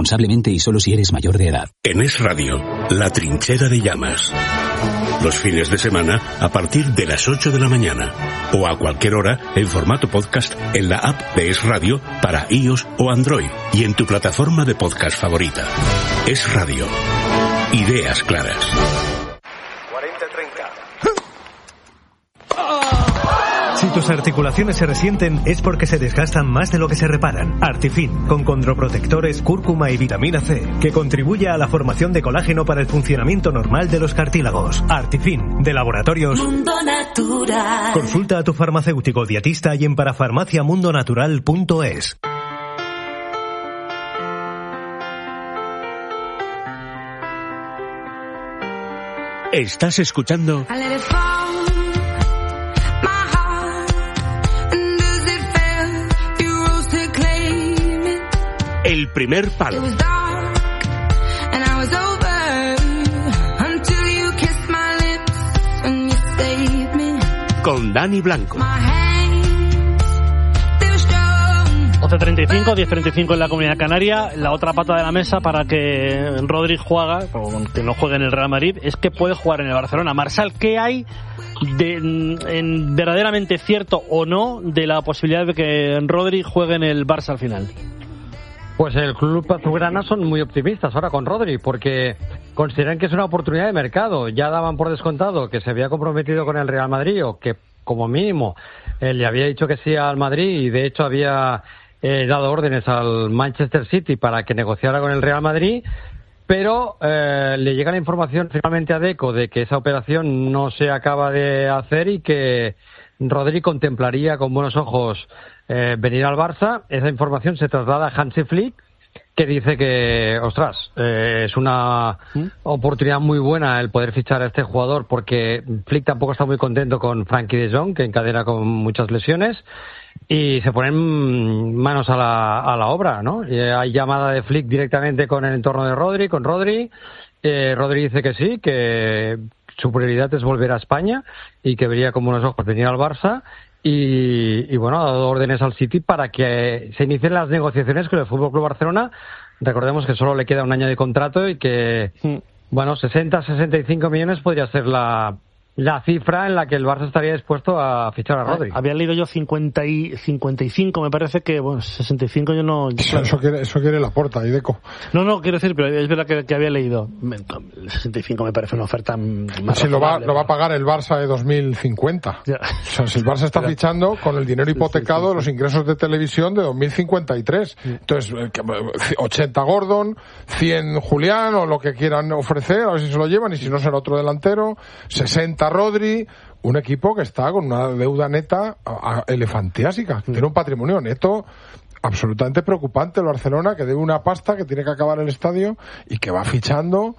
responsablemente y solo si eres mayor de edad. En Es Radio, La Trinchera de Llamas. Los fines de semana a partir de las 8 de la mañana. O a cualquier hora en formato podcast en la app de Es Radio para iOS o Android. Y en tu plataforma de podcast favorita. Es Radio. Ideas claras. 40-30. Si tus articulaciones se resienten es porque se desgastan más de lo que se reparan. Artifin, con condroprotectores, cúrcuma y vitamina C, que contribuye a la formación de colágeno para el funcionamiento normal de los cartílagos. Artifin, de Laboratorios Mundo Natural. Consulta a tu farmacéutico dietista y en parafarmaciamundonatural.es. Estás escuchando El Primer Palo con Dani Blanco. 11:35, 10:35 en la Comunidad Canaria. La otra pata de la mesa para que Rodri juegue, o que no juegue en el Real Madrid, es que puede jugar en el Barcelona. Marsal, ¿qué hay en verdaderamente cierto o no de la posibilidad de que Rodri juegue en el Barça al final? Pues el club azulgrana son muy optimistas ahora con Rodri, porque consideran que es una oportunidad de mercado. Ya daban por descontado que se había comprometido con el Real Madrid, o que como mínimo le había dicho que sí al Madrid, y de hecho había dado órdenes al Manchester City para que negociara con el Real Madrid, pero le llega la información finalmente a Deco de que esa operación no se acaba de hacer y que Rodri contemplaría con buenos ojos venir al Barça. Esa información se traslada a Hansi Flick, que dice que, ostras, es una oportunidad muy buena el poder fichar a este jugador, porque Flick tampoco está muy contento con Frankie de Jong, que encadena con muchas lesiones, y se ponen manos a la obra, ¿no? Hay llamada de Flick directamente con el entorno de Rodri, con Rodri. Rodri dice que sí, que su prioridad es volver a España y que vería con buenos ojos venir al Barça. Y bueno, ha dado órdenes al City para que se inicien las negociaciones con el FC Barcelona. Recordemos que solo le queda un año de contrato y que, bueno, 60-65 millones podría ser la cifra en la que el Barça estaría dispuesto a fichar a Rodri. Había leído yo 55, me parece que, bueno, 65 yo no... Eso quiere Laporta y Deco. No, quiero decir, pero es verdad que había leído. 65 me parece una oferta más si lo va a pagar el Barça de 2050. Ya. O sea, si el Barça está fichando con el dinero hipotecado de los ingresos de televisión de 2053. Entonces, 80 Gordon, 100 Julián, o lo que quieran ofrecer, a ver si se lo llevan, y si no será otro delantero, 60 Rodri, un equipo que está con una deuda neta elefantiásica, tiene un patrimonio neto absolutamente preocupante el Barcelona, que debe una pasta, que tiene que acabar el estadio y que va fichando.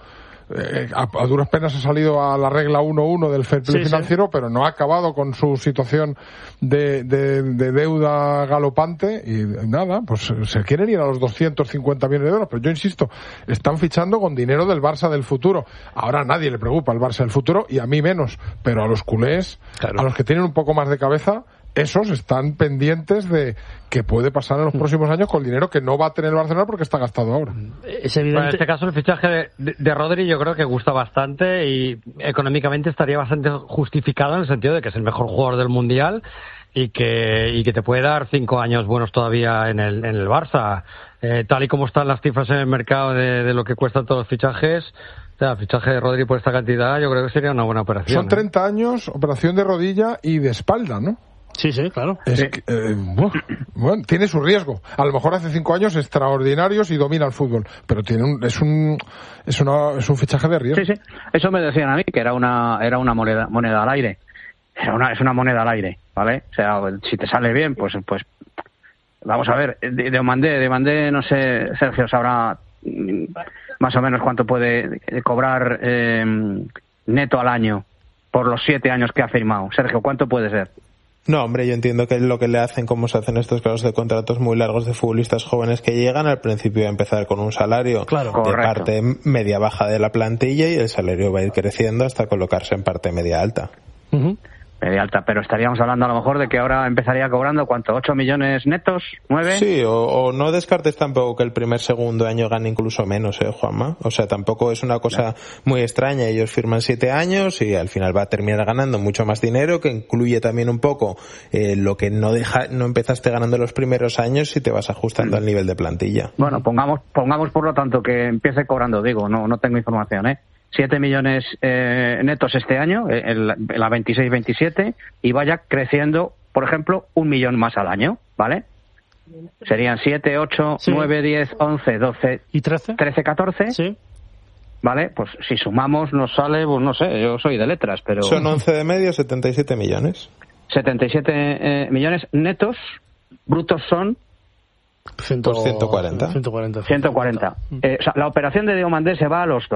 A duras penas ha salido a la regla 1-1 del fair play financiero, pero no ha acabado con su situación de deuda galopante, y nada, pues se quieren ir a los 250 millones de euros, pero yo insisto, están fichando con dinero del Barça del futuro. Ahora a nadie le preocupa el Barça del futuro, y a mí menos, pero a los culés, claro, a los que tienen un poco más de cabeza, esos están pendientes de qué puede pasar en los próximos años con el dinero que no va a tener el Barcelona porque está gastado ahora. Es evidente. Bueno, en este caso el fichaje de Rodri yo creo que gusta bastante y económicamente estaría bastante justificado, en el sentido de que es el mejor jugador del Mundial y que te puede dar 5 años buenos todavía en el Barça. Tal y como están las cifras en el mercado de lo que cuestan todos los fichajes, el fichaje de Rodri por esta cantidad yo creo que sería una buena operación. Son 30 años, operación de rodilla y de espalda, ¿no? Sí, claro. Bueno, tiene su riesgo. A lo mejor hace 5 años extraordinarios y domina el fútbol, pero es un fichaje de riesgo. Sí. Eso me decían a mí, que era una moneda al aire. Es una moneda al aire, ¿vale? O sea, si te sale bien, pues vamos a ver. De Mandé, no sé, Sergio sabrá más o menos cuánto puede cobrar neto al año por los 7 años que ha firmado. Sergio, ¿cuánto puede ser? No, hombre, yo entiendo que lo que le hacen, como se hacen estos casos de contratos muy largos de futbolistas jóvenes que llegan, al principio a empezar con un salario de parte media-baja de la plantilla, y el salario va a ir creciendo hasta colocarse en parte media-alta. Uh-huh. media alta, pero estaríamos hablando a lo mejor de que ahora empezaría cobrando, ¿cuánto? ¿8 millones netos? ¿9? Sí, o no descartes tampoco que el segundo año gane incluso menos, Juanma. O sea, tampoco es una cosa muy extraña. Ellos firman 7 años y al final va a terminar ganando mucho más dinero, que incluye también un poco lo que no empezaste ganando los primeros años si te vas ajustando al nivel de plantilla. Bueno, pongamos por lo tanto que empiece cobrando, digo, no tengo información, 7 millones netos este año, la 26-27, y vaya creciendo, por ejemplo, 1 millón más al año, ¿vale? Serían 7, 8, 9, 10, 11, 12... ¿Y 13? 13, 14. Sí. ¿Vale? Pues si sumamos nos sale, pues no sé, yo soy de letras, pero... Son 11 de medio, 77 millones. 77 millones netos, brutos son... 140. 140. O sea, la operación de Diomandé se va a los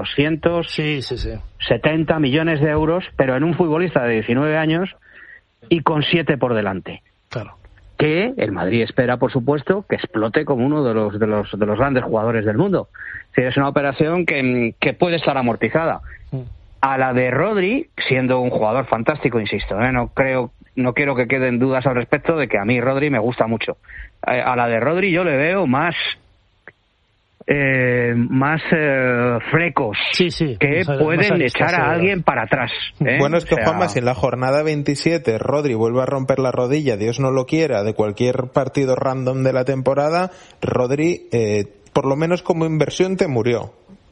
270 millones de euros, pero en un futbolista de 19 años y con 7 por delante. Claro. Que el Madrid espera, por supuesto, que explote como uno de los grandes jugadores del mundo. Es una operación que puede estar amortizada. A la de Rodri, siendo un jugador fantástico, insisto, no quiero que queden dudas al respecto de que a mí Rodri me gusta mucho. A la de Rodri yo le veo más flecos que pueden echar a alguien para atrás. Bueno, es que Juanma, si en la jornada 27 Rodri vuelve a romper la rodilla, Dios no lo quiera, de cualquier partido random de la temporada, Rodri, por lo menos como inversión, te murió.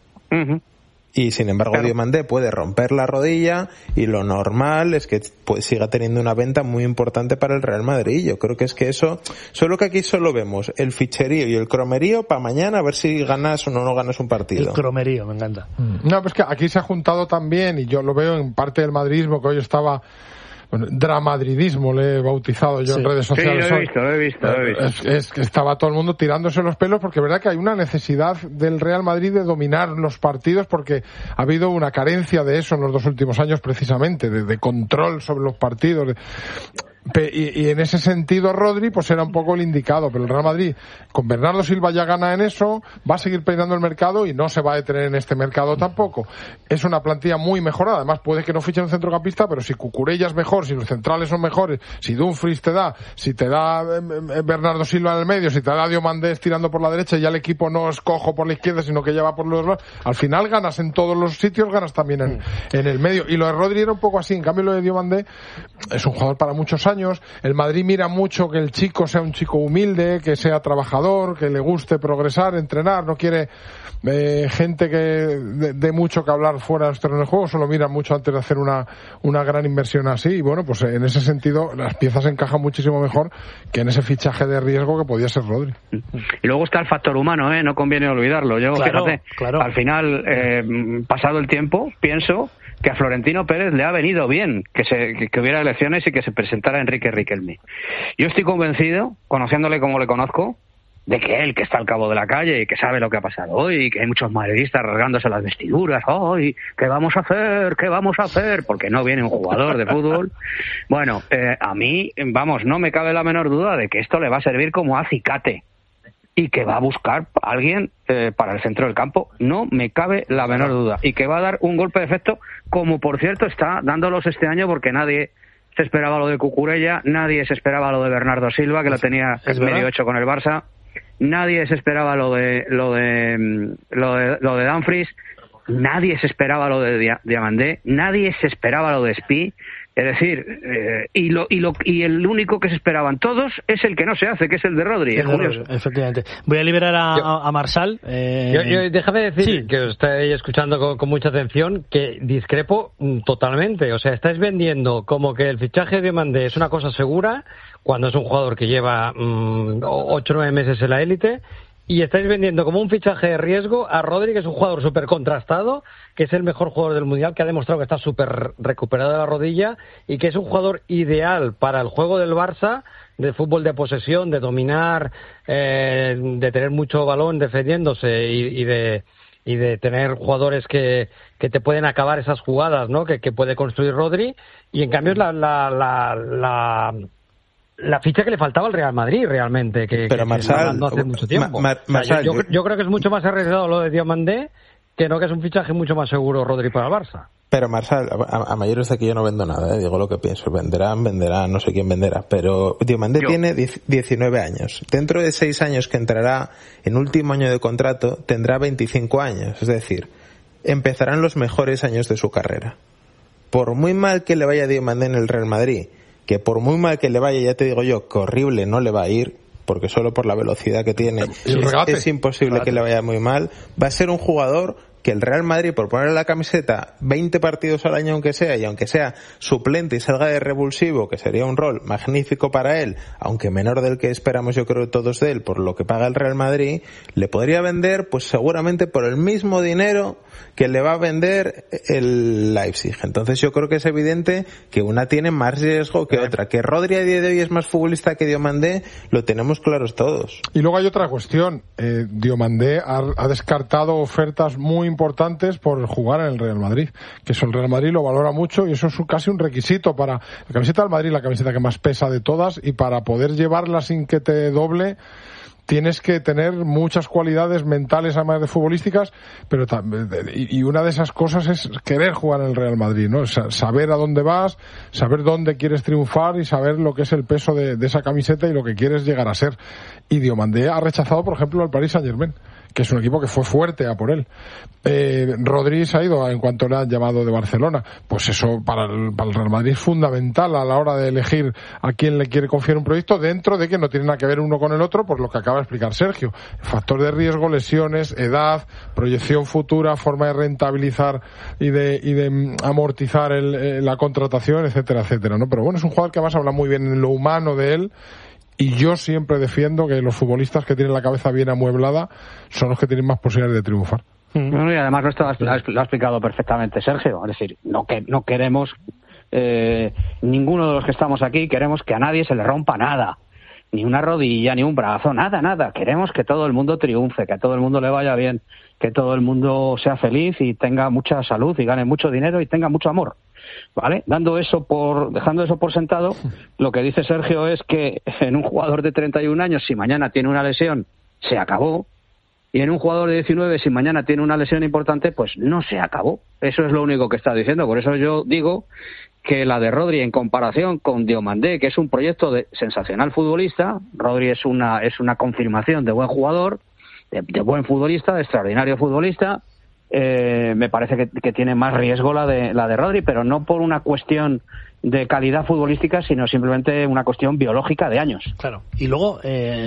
Y sin embargo, claro, Diomandé puede romper la rodilla y lo normal es que siga teniendo una venta muy importante para el Real Madrid. Yo creo que es que eso, solo que aquí solo vemos el ficherío y el cromerío para mañana a ver si ganas o no ganas un partido. El cromerío, me encanta. No, pues que aquí se ha juntado también, y yo lo veo en parte del madridismo, que hoy estaba... Bueno, dramadridismo le he bautizado yo en redes sociales. Sí, lo he visto. Es que estaba todo el mundo tirándose los pelos, porque es verdad que hay una necesidad del Real Madrid de dominar los partidos, porque ha habido una carencia de eso en los 2 últimos años, precisamente, de control sobre los partidos. Y en ese sentido Rodri pues era un poco el indicado, pero el Real Madrid con Bernardo Silva ya gana en eso, va a seguir peleando el mercado y no se va a detener en este mercado tampoco. Es una plantilla muy mejorada, además puede que no fiche un centrocampista, pero si Cucurella es mejor, si los centrales son mejores, si Dumfries te da, si te da Bernardo Silva en el medio, si te da Diomandé tirando por la derecha y ya el equipo no es cojo por la izquierda sino que ya va por los lados, al final ganas en todos los sitios, ganas también en el medio. Y lo de Rodri era un poco así, en cambio lo de Diomandé es un jugador para muchos años. El Madrid mira mucho que el chico sea un chico humilde, que sea trabajador, que le guste progresar, entrenar, no quiere gente que dé mucho que hablar fuera de los terrenos de juego, solo mira mucho antes de hacer una gran inversión así, y bueno, pues en ese sentido las piezas encajan muchísimo mejor que en ese fichaje de riesgo que podía ser Rodri. Y luego está el factor humano, no conviene olvidarlo. Yo, fíjate, al final, pasado el tiempo, pienso que a Florentino Pérez le ha venido bien que hubiera elecciones y que se presentara Enrique Riquelme. Yo estoy convencido, conociéndole como le conozco, de que él, que está al cabo de la calle y que sabe lo que ha pasado hoy, y que hay muchos madridistas rasgándose las vestiduras, hoy, ¿qué vamos a hacer? Porque no viene un jugador de fútbol. Bueno, a mí, no me cabe la menor duda de que esto le va a servir como acicate y que va a buscar a alguien para el centro del campo, no me cabe la menor duda, y que va a dar un golpe de efecto, como por cierto está dándolos este año, porque nadie se esperaba lo de Cucurella, nadie se esperaba lo de Bernardo Silva, que lo tenía medio hecho con el Barça, nadie se esperaba lo de Dumfries, nadie se esperaba lo de Diomandé, nadie se esperaba lo de Spi. Es decir, y el único que se esperaban todos es el que no se hace, que es el de Rodri. Es curioso. Efectivamente. Voy a liberar a Marsal. Déjame decir que os estoy escuchando con mucha atención, que discrepo totalmente. O sea, estáis vendiendo como que el fichaje de Diomandé es una cosa segura, cuando es un jugador que lleva 8 o 9 meses en la élite, y estáis vendiendo como un fichaje de riesgo a Rodri, que es un jugador súper contrastado, que es el mejor jugador del Mundial, que ha demostrado que está súper recuperado de la rodilla y que es un jugador ideal para el juego del Barça, de fútbol de posesión, de dominar, de tener mucho balón defendiéndose y de tener jugadores que te pueden acabar esas jugadas, ¿no? Que puede construir Rodri, y en cambio es la ficha que le faltaba al Real Madrid realmente, pero Marsal, no hace mucho tiempo. Yo creo que es mucho más arriesgado lo de Diomandé, que es un fichaje mucho más seguro Rodri para el Barça. Pero Marsal, a mayores de aquí yo no vendo nada, digo lo que pienso. Venderán, no sé quién venderá. Pero Diomandé tiene 19 años. Dentro de 6 años que entrará en último año de contrato, tendrá 25 años. Es decir, empezarán los mejores años de su carrera. Por muy mal que le vaya a Diomandé en el Real Madrid, que por muy mal que le vaya, ya te digo yo, que horrible no le va a ir, porque solo por la velocidad que tiene es imposible que le vaya muy mal, va a ser un jugador que el Real Madrid, por ponerle la camiseta 20 partidos al año aunque sea, y aunque sea suplente y salga de revulsivo, que sería un rol magnífico para él, aunque menor del que esperamos yo creo todos de él, por lo que paga el Real Madrid, le podría vender pues seguramente por el mismo dinero que le va a vender el Leipzig. Entonces yo creo que es evidente que una tiene más riesgo que otra. Que Rodri a día de hoy es más futbolista que Diomandé, lo tenemos claros todos. Y luego hay otra cuestión. Diomandé ha descartado ofertas muy importantes por jugar en el Real Madrid, que eso el Real Madrid lo valora mucho y eso es casi un requisito para la camiseta del Madrid, la camiseta que más pesa de todas, y para poder llevarla sin que te doble tienes que tener muchas cualidades mentales además de futbolísticas, pero y una de esas cosas es querer jugar en el Real Madrid, ¿no? Saber a dónde vas, saber dónde quieres triunfar y saber lo que es el peso de esa camiseta y lo que quieres llegar a ser. Y Diomandé ha rechazado, por ejemplo, al Paris Saint-Germain, que es un equipo que fue fuerte a por él. Rodri se ha ido en cuanto le han llamado de Barcelona. Pues eso para el Real Madrid es fundamental a la hora de elegir a quién le quiere confiar un proyecto, dentro de que no tiene nada que ver uno con el otro, por lo que acaba de explicar Sergio. Factor de riesgo, lesiones, edad, proyección futura, forma de rentabilizar y de amortizar la contratación, etcétera, etcétera, ¿no? Pero bueno, es un jugador que además habla muy bien en lo humano de él. Y yo siempre defiendo que los futbolistas que tienen la cabeza bien amueblada son los que tienen más posibilidades de triunfar. Bueno, y además lo ha explicado perfectamente Sergio. Es decir, no queremos, ninguno de los que estamos aquí, queremos que a nadie se le rompa nada. Ni una rodilla, ni un brazo, nada. Queremos que todo el mundo triunfe, que a todo el mundo le vaya bien, que todo el mundo sea feliz y tenga mucha salud y gane mucho dinero y tenga mucho amor. ¿Vale? Dejando eso por sentado, lo que dice Sergio es que en un jugador de 31 años, si mañana tiene una lesión, se acabó. Y en un jugador de 19, si mañana tiene una lesión importante, pues no se acabó. Eso es lo único que está diciendo. Por eso yo digo que la de Rodri, en comparación con Diomandé, que es un proyecto de sensacional futbolista, Rodri es una confirmación de buen jugador, de buen futbolista, de extraordinario futbolista. Me parece que tiene más riesgo la de Rodri, pero no por una cuestión de calidad futbolística, sino simplemente una cuestión biológica de años. Claro. Y luego,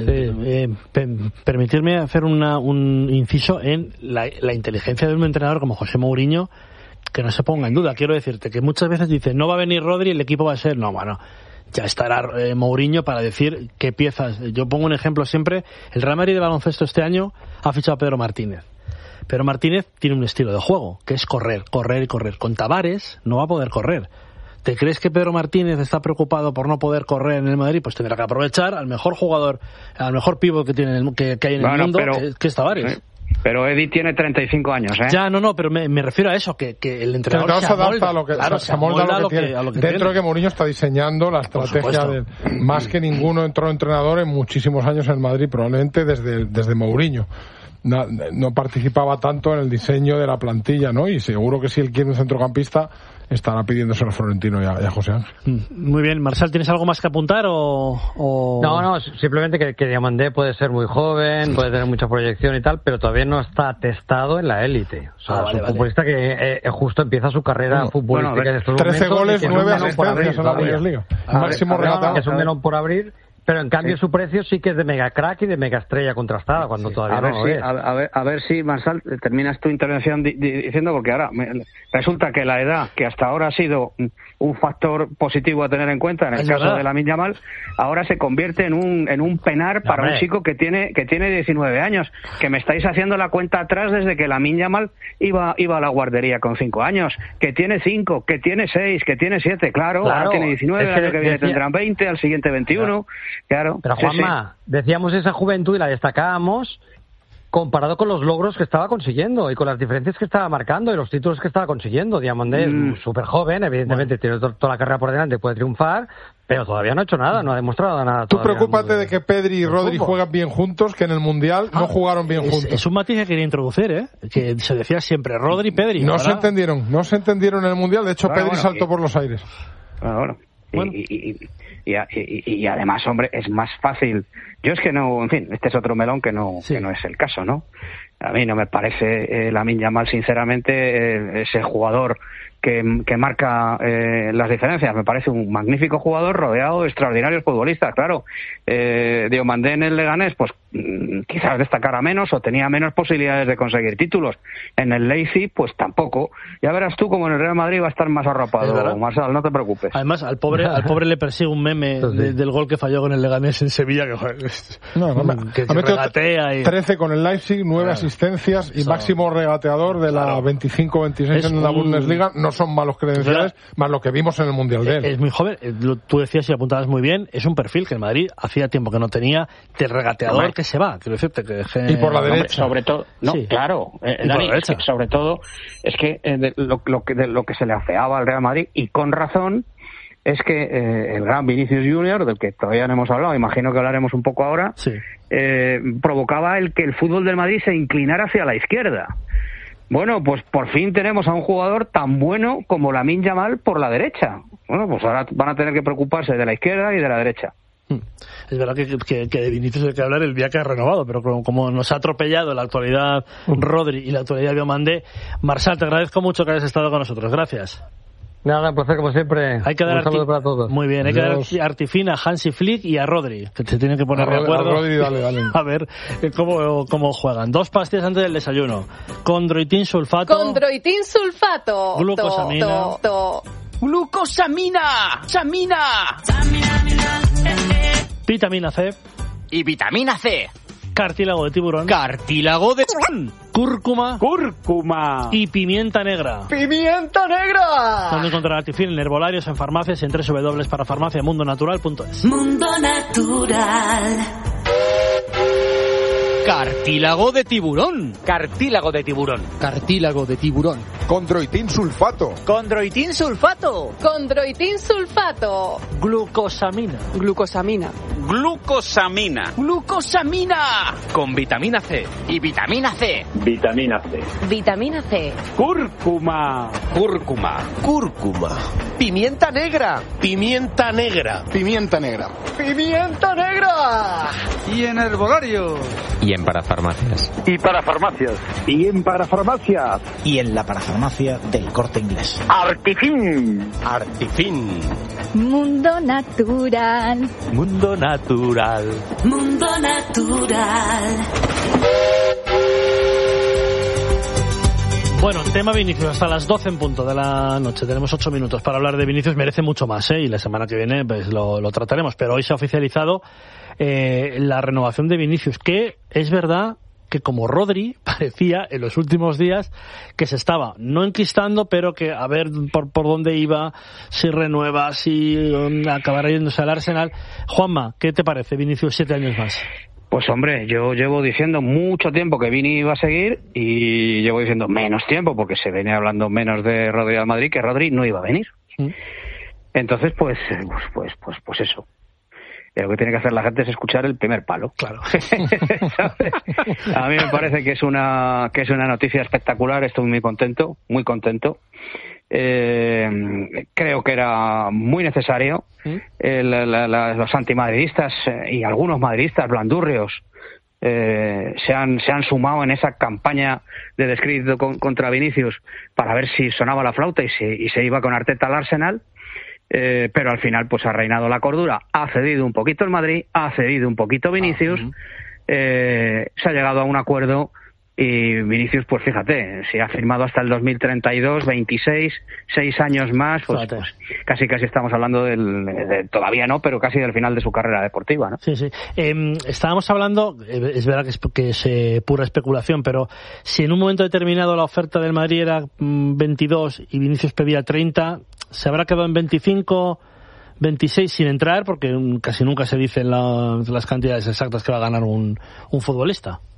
permitirme hacer un inciso en la inteligencia de un entrenador como José Mourinho, que no se ponga en duda. Quiero decirte que muchas veces dice, no va a venir Rodri, el equipo va a ser... No, bueno, ya estará Mourinho para decir qué piezas. Yo pongo un ejemplo siempre. El Real Madrid de baloncesto este año ha fichado a Pedro Martínez. Pero Martínez tiene un estilo de juego, que es correr. Con Tavares no va a poder correr. ¿Te crees que Pedro Martínez está preocupado por no poder correr en el Madrid? Pues tendrá que aprovechar al mejor jugador, al mejor pívot que hay en el mundo, que es Tavares. Pero Eddie tiene 35 años, ¿eh? Ya, no, pero me refiero a eso, que el entrenador se amolda a lo que, se amolda a lo que tiene. Dentro de que Mourinho está diseñando la estrategia más que ninguno entrenador en muchísimos años en el Madrid, probablemente desde Mourinho. No participaba tanto en el diseño de la plantilla, ¿no? Y seguro que si él quiere un centrocampista estará pidiéndoselo a Florentino y a José Ángel. Muy bien, Marcel, ¿tienes algo más que apuntar o...? No, simplemente que Diomandé puede ser muy joven, puede tener mucha proyección y tal, pero todavía no está testado en la élite. O sea, es un futbolista que justo empieza su carrera futbolística en estos 13 goles, 9 asistencias en la Bundesliga. Máximo regatado. Que es un melón por abrir. Pero en cambio su precio sí que es de mega crack y de mega estrella contrastada, cuando todavía no lo es. A ver si, Marsal, terminas tu intervención diciendo, porque ahora resulta que la edad, que hasta ahora ha sido un factor positivo a tener en cuenta en el caso de Lamine Yamal, ahora se convierte en un penar para un chico que tiene 19 años, que me estáis haciendo la cuenta atrás desde que Lamine Yamal iba a la guardería con 5 años, que tiene 5, que tiene 6, que tiene 7, claro, ahora tiene 19, el año que viene tendrán 20, al siguiente 21... Claro, pero Juanma, decíamos esa juventud y la destacábamos comparado con los logros que estaba consiguiendo y con las diferencias que estaba marcando y los títulos que estaba consiguiendo. Diamandé es súper joven, evidentemente tiene toda la carrera por delante, puede triunfar, pero todavía no ha hecho nada, no ha demostrado nada. Tú preocúpate de que Pedri y Rodri juegan bien juntos, que en el Mundial no jugaron bien juntos. Es un matiz que quería introducir, que se decía siempre Rodri y Pedri. No se entendieron en el Mundial, de hecho Pedri saltó por los aires. Y además, hombre, es más fácil. Yo es que no, en fin, este es otro melón que no es el caso, ¿no? A mí no me parece Lamine Yamal, sinceramente, ese jugador que marca las diferencias. Me parece un magnífico jugador rodeado de extraordinarios futbolistas, claro. Diomandé en el Leganés, pues quizás destacara menos o tenía menos posibilidades de conseguir títulos. En el Leipzig, pues tampoco. Ya verás tú como en el Real Madrid va a estar más arropado, Marcel, no te preocupes. Además, al pobre le persigue un meme del gol que falló con el Leganés en Sevilla, que regatea y... 13 con el Leipzig, 9 asistencias y máximo regateador de la 25-26 en la Bundesliga. No son malos credenciales, más lo que vimos en el Mundial de él. Es muy joven, tú decías y apuntabas muy bien, es un perfil que el Madrid hacía tiempo que no tenía, de regateador que se va, quiero decirte que... Y por la derecha. Sobre todo, claro, Dani, es que sobre todo, es que lo que se le afeaba al Real Madrid, y con razón, es que el gran Vinicius Junior, del que todavía no hemos hablado, imagino que hablaremos un poco ahora, provocaba que el fútbol del Madrid se inclinara hacia la izquierda. Bueno, pues por fin tenemos a un jugador tan bueno como Lamine Yamal por la derecha. Bueno, pues ahora van a tener que preocuparse de la izquierda y de la derecha. Es verdad que de Vinicius hay que hablar el día que ha renovado, pero como nos ha atropellado la actualidad Rodri y la actualidad Diomandé, Marçal, te agradezco mucho que hayas estado con nosotros. Gracias. Nada, un placer como siempre. Hay que dar un saludo para todos. Muy bien, hay que dar Artifin a Hansi Flick y a Rodri, que se tienen que poner de acuerdo. A Rodri, dale. A ver cómo juegan. 2 pastillas antes del desayuno. Condroitin sulfato. Glucosamina. Glucosamina. Vitamina C. Y vitamina C. Cartílago de tiburón. Cúrcuma. Y pimienta negra. ¿Dónde encontrar Artifin? En herbolarios, en farmacias, en www.parafarmaciamundonatural.es. Mundo Natural. Cartílago de tiburón. Condroitin sulfato. Glucosamina. Con vitamina C. Y vitamina C. Vitamina C. Cúrcuma. Pimienta negra. Y en herbolarios. Y en parafarmacias. Y en parafarmacias. Y en la parafarmacia del Corte Inglés. Artifin. Mundo Natural. Bueno, tema Vinicius, hasta las 12 en punto de la noche. Tenemos 8 minutos para hablar de Vinicius, merece mucho más, y la semana que viene pues lo trataremos. Pero hoy se ha oficializado la renovación de Vinicius, que es verdad que como Rodri parecía en los últimos días que se estaba no enquistando, pero que a ver por dónde iba, si renueva, si acabará yéndose al Arsenal. Juanma, ¿qué te parece Vinicius 7 años más? Pues hombre, yo llevo diciendo mucho tiempo que Vini iba a seguir, y llevo diciendo menos tiempo, porque se venía hablando menos de Rodri al Madrid, que Rodri no iba a venir. Entonces, pues eso. Lo que tiene que hacer la gente es escuchar el primer palo. Claro. A mí me parece que es una noticia espectacular. Estoy muy contento. Creo que era muy necesario. Los antimadridistas y algunos madridistas blandurrios se han sumado en esa campaña de descrédito contra Vinicius para ver si sonaba la flauta y se iba con Arteta al Arsenal. Pero al final pues ha reinado la cordura, ha cedido un poquito el Madrid, ha cedido un poquito Vinicius, se ha llegado a un acuerdo, y Vinicius, pues fíjate, si ha firmado hasta el 2032, 26, 6 años más, pues casi estamos hablando de todavía no, pero casi del final de su carrera deportiva, ¿no? Sí. Estábamos hablando, es verdad que es pura especulación, pero si en un momento determinado la oferta del Madrid era 22 y Vinicius pedía 30, ¿se habrá quedado en 25, 26 sin entrar? Porque casi nunca se dicen las cantidades exactas que va a ganar un futbolista.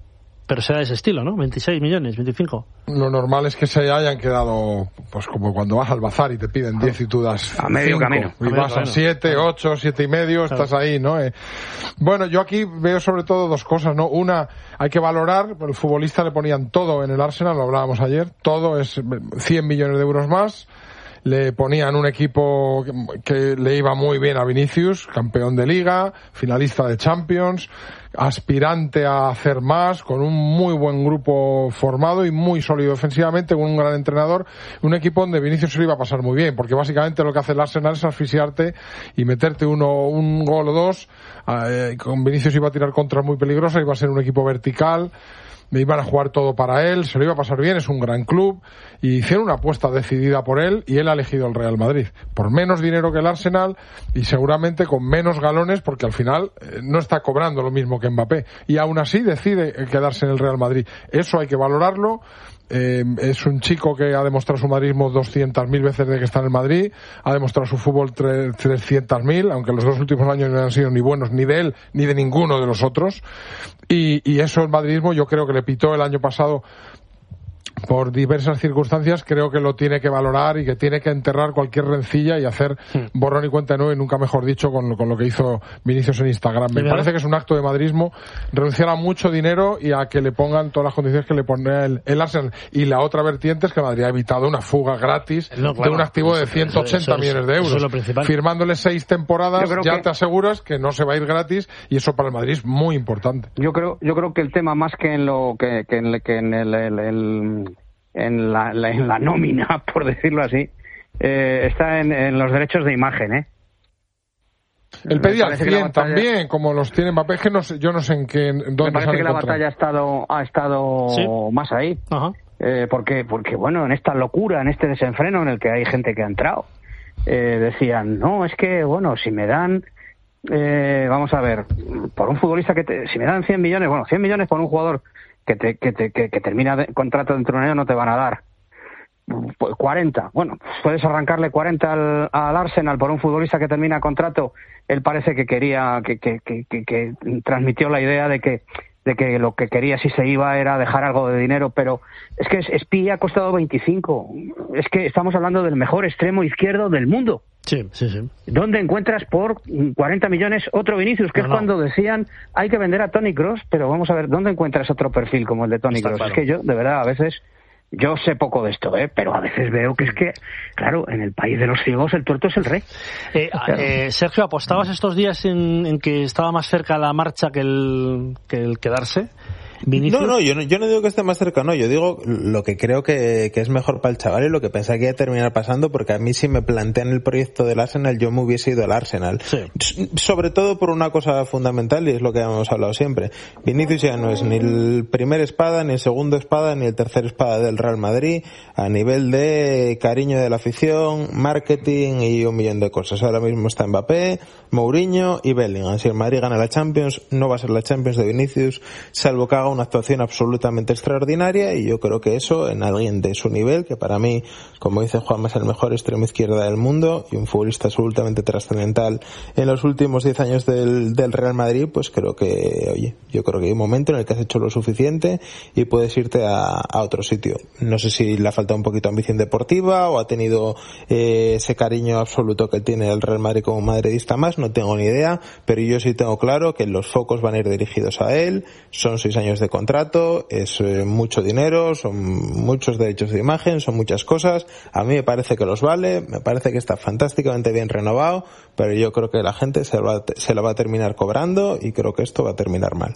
Pero será de ese estilo, ¿no? 26 millones, 25. Lo normal es que se hayan quedado, pues como cuando vas al bazar y te piden 10 y tú das a medio 5, camino. Y vas a 7, 8, 7 y medio, estás ahí, ¿no? Bueno, yo aquí veo sobre todo dos cosas, ¿no? Una, hay que valorar, el futbolista le ponían todo en el Arsenal, lo hablábamos ayer, todo es 100 millones de euros más. Le ponían un equipo que le iba muy bien a Vinicius, campeón de Liga, finalista de Champions, aspirante a hacer más, con un muy buen grupo formado y muy sólido defensivamente, con un gran entrenador, un equipo donde Vinicius se lo iba a pasar muy bien, porque básicamente lo que hace el Arsenal es asfixiarte y meterte un gol o dos. Con Vinicius iba a tirar contras muy peligrosas, iba a ser un equipo vertical, me iban a jugar todo para él, se lo iba a pasar bien, es un gran club, y hicieron una apuesta decidida por él, y él ha elegido el Real Madrid, por menos dinero que el Arsenal, y seguramente con menos galones, porque al final no está cobrando lo mismo que Mbappé, y aún así decide quedarse en el Real Madrid. Eso hay que valorarlo. Es un chico que ha demostrado su madridismo 200.000 veces desde que está en el Madrid, ha demostrado su fútbol 300.000, aunque los 2 últimos años no han sido ni buenos ni de él ni de ninguno de los otros, y eso el madridismo yo creo que le pitó el año pasado por diversas circunstancias, creo que lo tiene que valorar y que tiene que enterrar cualquier rencilla y hacer borrón y cuenta nueva, y nunca mejor dicho, con lo que hizo Vinicius en Instagram. Me parece que es un acto de madridismo renunciar a mucho dinero y a que le pongan todas las condiciones que le pone el Arsenal. Y la otra vertiente es que Madrid ha evitado una fuga gratis de un activo de 180 millones de euros. Firmándole 6 temporadas ya te aseguras que no se va a ir gratis, y eso para el Madrid es muy importante. Yo creo que el tema, más que en lo que en la nómina, por decirlo así, está en los derechos de imagen, El pedía 100 también, como los tiene Mbappé, que no sé, yo no sé dónde me parece que la batalla ha estado ¿sí? más ahí. Ajá. Porque bueno, en esta locura, en este desenfreno en el que hay gente que ha entrado, decían, no, es que bueno, si me dan vamos a ver, por un futbolista si me dan 100 millones, bueno, 100 millones por un jugador que termina contrato dentro de un año, no te van a dar 40. Bueno, puedes arrancarle 40 al Arsenal por un futbolista que termina contrato. Él parece que quería, que transmitió la idea de que lo que quería si se iba era dejar algo de dinero, pero es que Spi ha costado 25. Es que estamos hablando del mejor extremo izquierdo del mundo. Sí. ¿Dónde encuentras por 40 millones otro Vinicius? Que es cuando decían hay que vender a Toni Kroos, pero vamos a ver, ¿dónde encuentras otro perfil como el de Toni Kroos? Claro. Es que yo, de verdad, a veces, yo sé poco de esto, pero a veces veo que es que, claro, en el país de los ciegos el tuerto es el rey. Sergio, ¿apostabas estos días en que estaba más cerca la marcha que el quedarse? ¿Vinicius? No, yo no digo que esté más cerca, no, yo digo lo que creo que es mejor para el chaval y lo que pensaba que iba a terminar pasando, porque a mí si me plantean el proyecto del Arsenal, yo me hubiese ido al Arsenal. Sí. Sobre todo por una cosa fundamental, y es lo que hemos hablado siempre. Vinicius ya no es ni el primer espada, ni el segundo espada, ni el tercer espada del Real Madrid, a nivel de cariño de la afición, marketing y un millón de cosas. Ahora mismo está Mbappé, Mourinho y Bellingham. Si el Madrid gana la Champions, no va a ser la Champions de Vinicius, salvo que haga una actuación absolutamente extraordinaria, y yo creo que eso en alguien de su nivel, que para mí, como dice Juanma, es el mejor extremo izquierda del mundo y un futbolista absolutamente trascendental en los últimos 10 años del Real Madrid, pues creo que, yo creo que hay un momento en el que has hecho lo suficiente y puedes irte a otro sitio. No sé si le ha faltado un poquito de ambición deportiva o ha tenido ese cariño absoluto que tiene el Real Madrid como madridista más, no tengo ni idea, pero yo sí tengo claro que los focos van a ir dirigidos a él. Son 6 años de contrato, es mucho dinero, son muchos derechos de imagen, son muchas cosas. A mí me parece que los vale, me parece que está fantásticamente bien renovado, pero yo creo que la gente se lo va a terminar cobrando, y creo que esto va a terminar mal.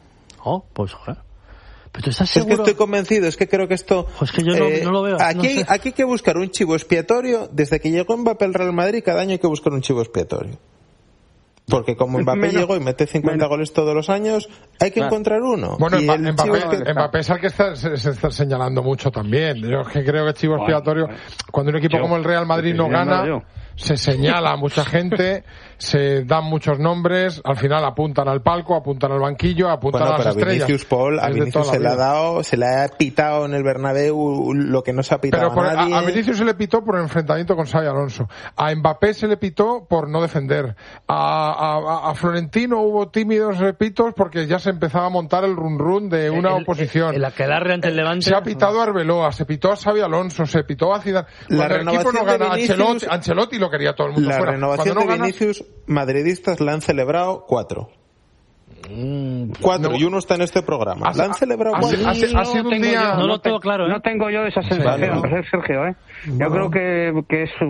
Pues joder. ¿Pero tú estás seguro? Es que estoy convencido, es que creo que esto... Pues que yo no lo veo. Aquí hay que buscar un chivo expiatorio. Desde que llegó Mbappé al Real Madrid, cada año hay que buscar un chivo expiatorio. Porque como Mbappé llegó y mete 50 goles todos los años, hay que encontrar uno. Bueno, Mbappé es al que se está señalando mucho también. Yo es que creo que es chivo expiatorio. Cuando un equipo como el Real Madrid no gana, se señala a mucha gente, se dan muchos nombres, al final apuntan al palco, apuntan al banquillo, apuntan a las estrellas. A Vinicius se le ha pitado en el Bernabéu lo que no se ha pitado a nadie. A Vinicius se le pitó por el enfrentamiento con Xabi Alonso. A Mbappé se le pitó por no defender. A a Florentino hubo tímidos repitos porque ya se empezaba a montar el run de una oposición. El aquelarre ante el Levante. Se ha pitado a Arbeloa, se pitó a Xabi Alonso, se pitó a Zidane. Cuando el equipo no gana, Ancelotti lo quería todo el mundo la fuera. Renovación Cuando no de Vinicius, madridistas la han celebrado 4. 4 y uno está en este programa. La han celebrado 4. Ha sido un día... No lo tengo claro, ¿eh? No tengo yo esa sensación, Sergio, ¿eh? Yo creo que es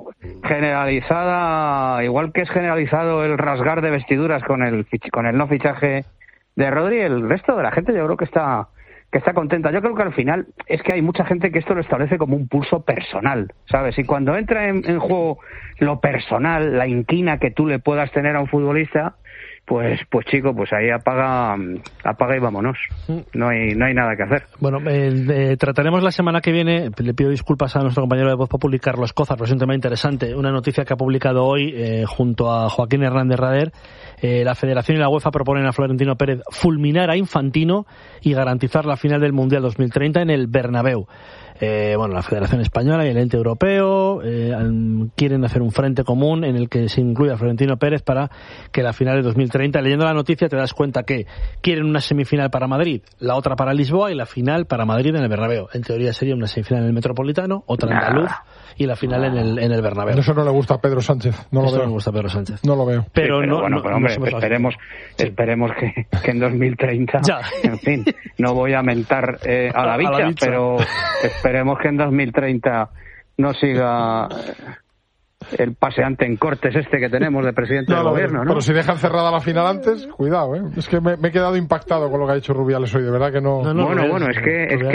generalizada, igual que es generalizado el rasgar de vestiduras con el no fichaje de Rodri, el resto de la gente yo creo que está contenta. Yo creo que al final es que hay mucha gente que esto lo establece como un pulso personal, ¿sabes? Y cuando entra en juego lo personal, la inquina que tú le puedas tener a un futbolista, pues chico, pues ahí apaga y vámonos. No hay nada que hacer. Bueno, trataremos la semana que viene, le pido disculpas a nuestro compañero de Voz Populi, Carlos Cozar, pero es un tema interesante, una noticia que ha publicado hoy junto a Joaquín Hernández Rader. La Federación y la UEFA proponen a Florentino Pérez fulminar a Infantino y garantizar la final del Mundial 2030 en el Bernabéu. La Federación Española y el ente europeo quieren hacer un frente común en el que se incluya a Florentino Pérez para que la final de 2030, leyendo la noticia te das cuenta que quieren una semifinal para Madrid, la otra para Lisboa y la final para Madrid en el Bernabéu. En teoría sería una semifinal en el Metropolitano, otra en Andaluz y la final en el Bernabéu. Eso no le gusta a Pedro Sánchez. No le gusta a Pedro Sánchez. No lo veo. Pero hombre, esperemos que en 2030, en fin, no voy a mentar a la bicha, pero esperemos que en 2030 no siga el paseante en cortes que tenemos de presidente del gobierno, ¿no? Pero si dejan cerrada la final antes, cuidado, ¿eh? Es que me he quedado impactado con lo que ha dicho Rubiales hoy, de verdad que no. Bueno, es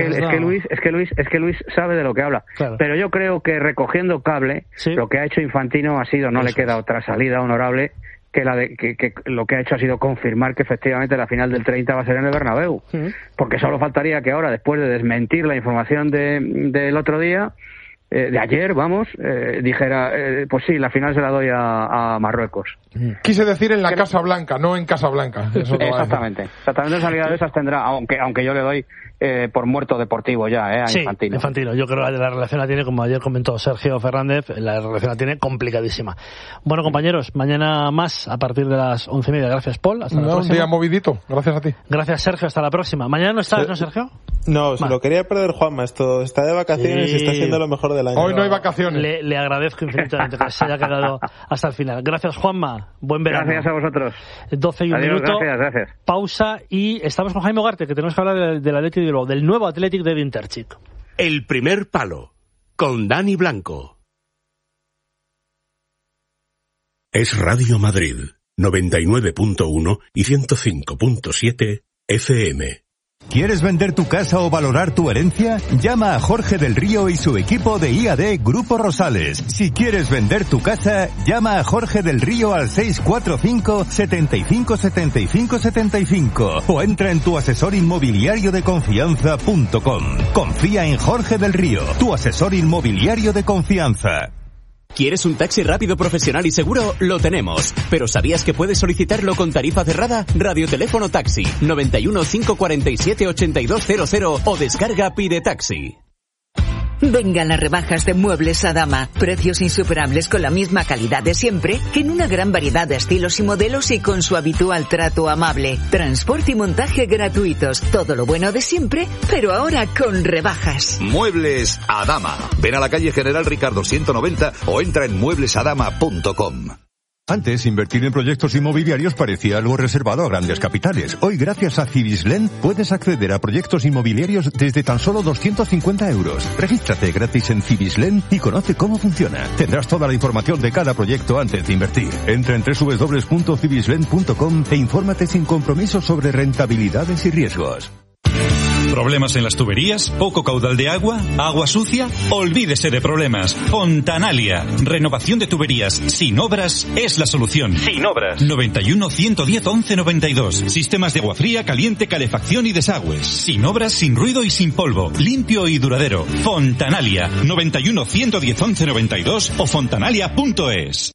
que Luis sabe de lo que habla. Claro. Pero yo creo que recogiendo cable, lo que ha hecho Infantino ha sido, no le queda otra salida honorable que lo que ha hecho ha sido confirmar que efectivamente la final del 30 va a ser en el Bernabéu. Porque solo faltaría que ahora, después de desmentir la información del otro día, de ayer, dijera, pues sí, la final se la doy a Marruecos. Quise decir en la Casa Blanca, no en Casa Blanca. Exactamente en salida de esas tendrá, aunque yo le doy por muerto deportivo ya, a Infantino. Infantino. Yo creo que la relación la tiene, como ayer comentó Sergio Fernández, la relación la tiene complicadísima. Bueno, compañeros, mañana más a partir de las 11:30. Gracias, Paul. Hasta la próxima. Un día movidito. Gracias a ti. Gracias, Sergio. Hasta la próxima. Mañana no estás, ¿no, Sergio? No, se lo quería perder Juanma. Esto está de vacaciones y está siendo lo mejor del año. Hoy no hay vacaciones. Le agradezco infinitamente que se haya quedado hasta el final. Gracias, Juanma. Buen verano. Gracias a vosotros. 12 y un minuto. Gracias. Pausa y estamos con Jaime Ugarte, que tenemos que hablar del Athletic de Bilbao, del nuevo Athletic de Winterchik. El primer palo, con Dani Blanco. Es Radio Madrid, 99.1 y 105.7 FM. ¿Quieres vender tu casa o valorar tu herencia? Llama a Jorge del Río y su equipo de IAD Grupo Rosales. Si quieres vender tu casa, llama a Jorge del Río al 645 75 75 75 o entra en tu asesor inmobiliario de confianza.com. Confía en Jorge del Río, tu asesor inmobiliario de confianza. ¿Quieres un taxi rápido, profesional y seguro? Lo tenemos. ¿Pero sabías que puedes solicitarlo con tarifa cerrada? Radioteléfono Taxi 91 547 8200 o descarga Pide Taxi. Vengan las rebajas de Muebles Adama. Precios insuperables con la misma calidad de siempre, en una gran variedad de estilos y modelos y con su habitual trato amable. Transporte y montaje gratuitos. Todo lo bueno de siempre, pero ahora con rebajas. Muebles Adama. Ven a la calle General Ricardo 190 o entra en mueblesadama.com. Antes, invertir en proyectos inmobiliarios parecía algo reservado a grandes capitales. Hoy, gracias a Cibislen, puedes acceder a proyectos inmobiliarios desde tan solo 250 euros. Regístrate gratis en Cibislen y conoce cómo funciona. Tendrás toda la información de cada proyecto antes de invertir. Entra en www.cibislen.com e infórmate sin compromiso sobre rentabilidades y riesgos. ¿Problemas en las tuberías? ¿Poco caudal de agua? ¿Agua sucia? Olvídese de problemas. Fontanalia. Renovación de tuberías sin obras es la solución. Sin obras. 91 110 11 92. Sistemas de agua fría, caliente, calefacción y desagües. Sin obras, sin ruido y sin polvo. Limpio y duradero. Fontanalia. 91 110 11 92 o fontanalia.es.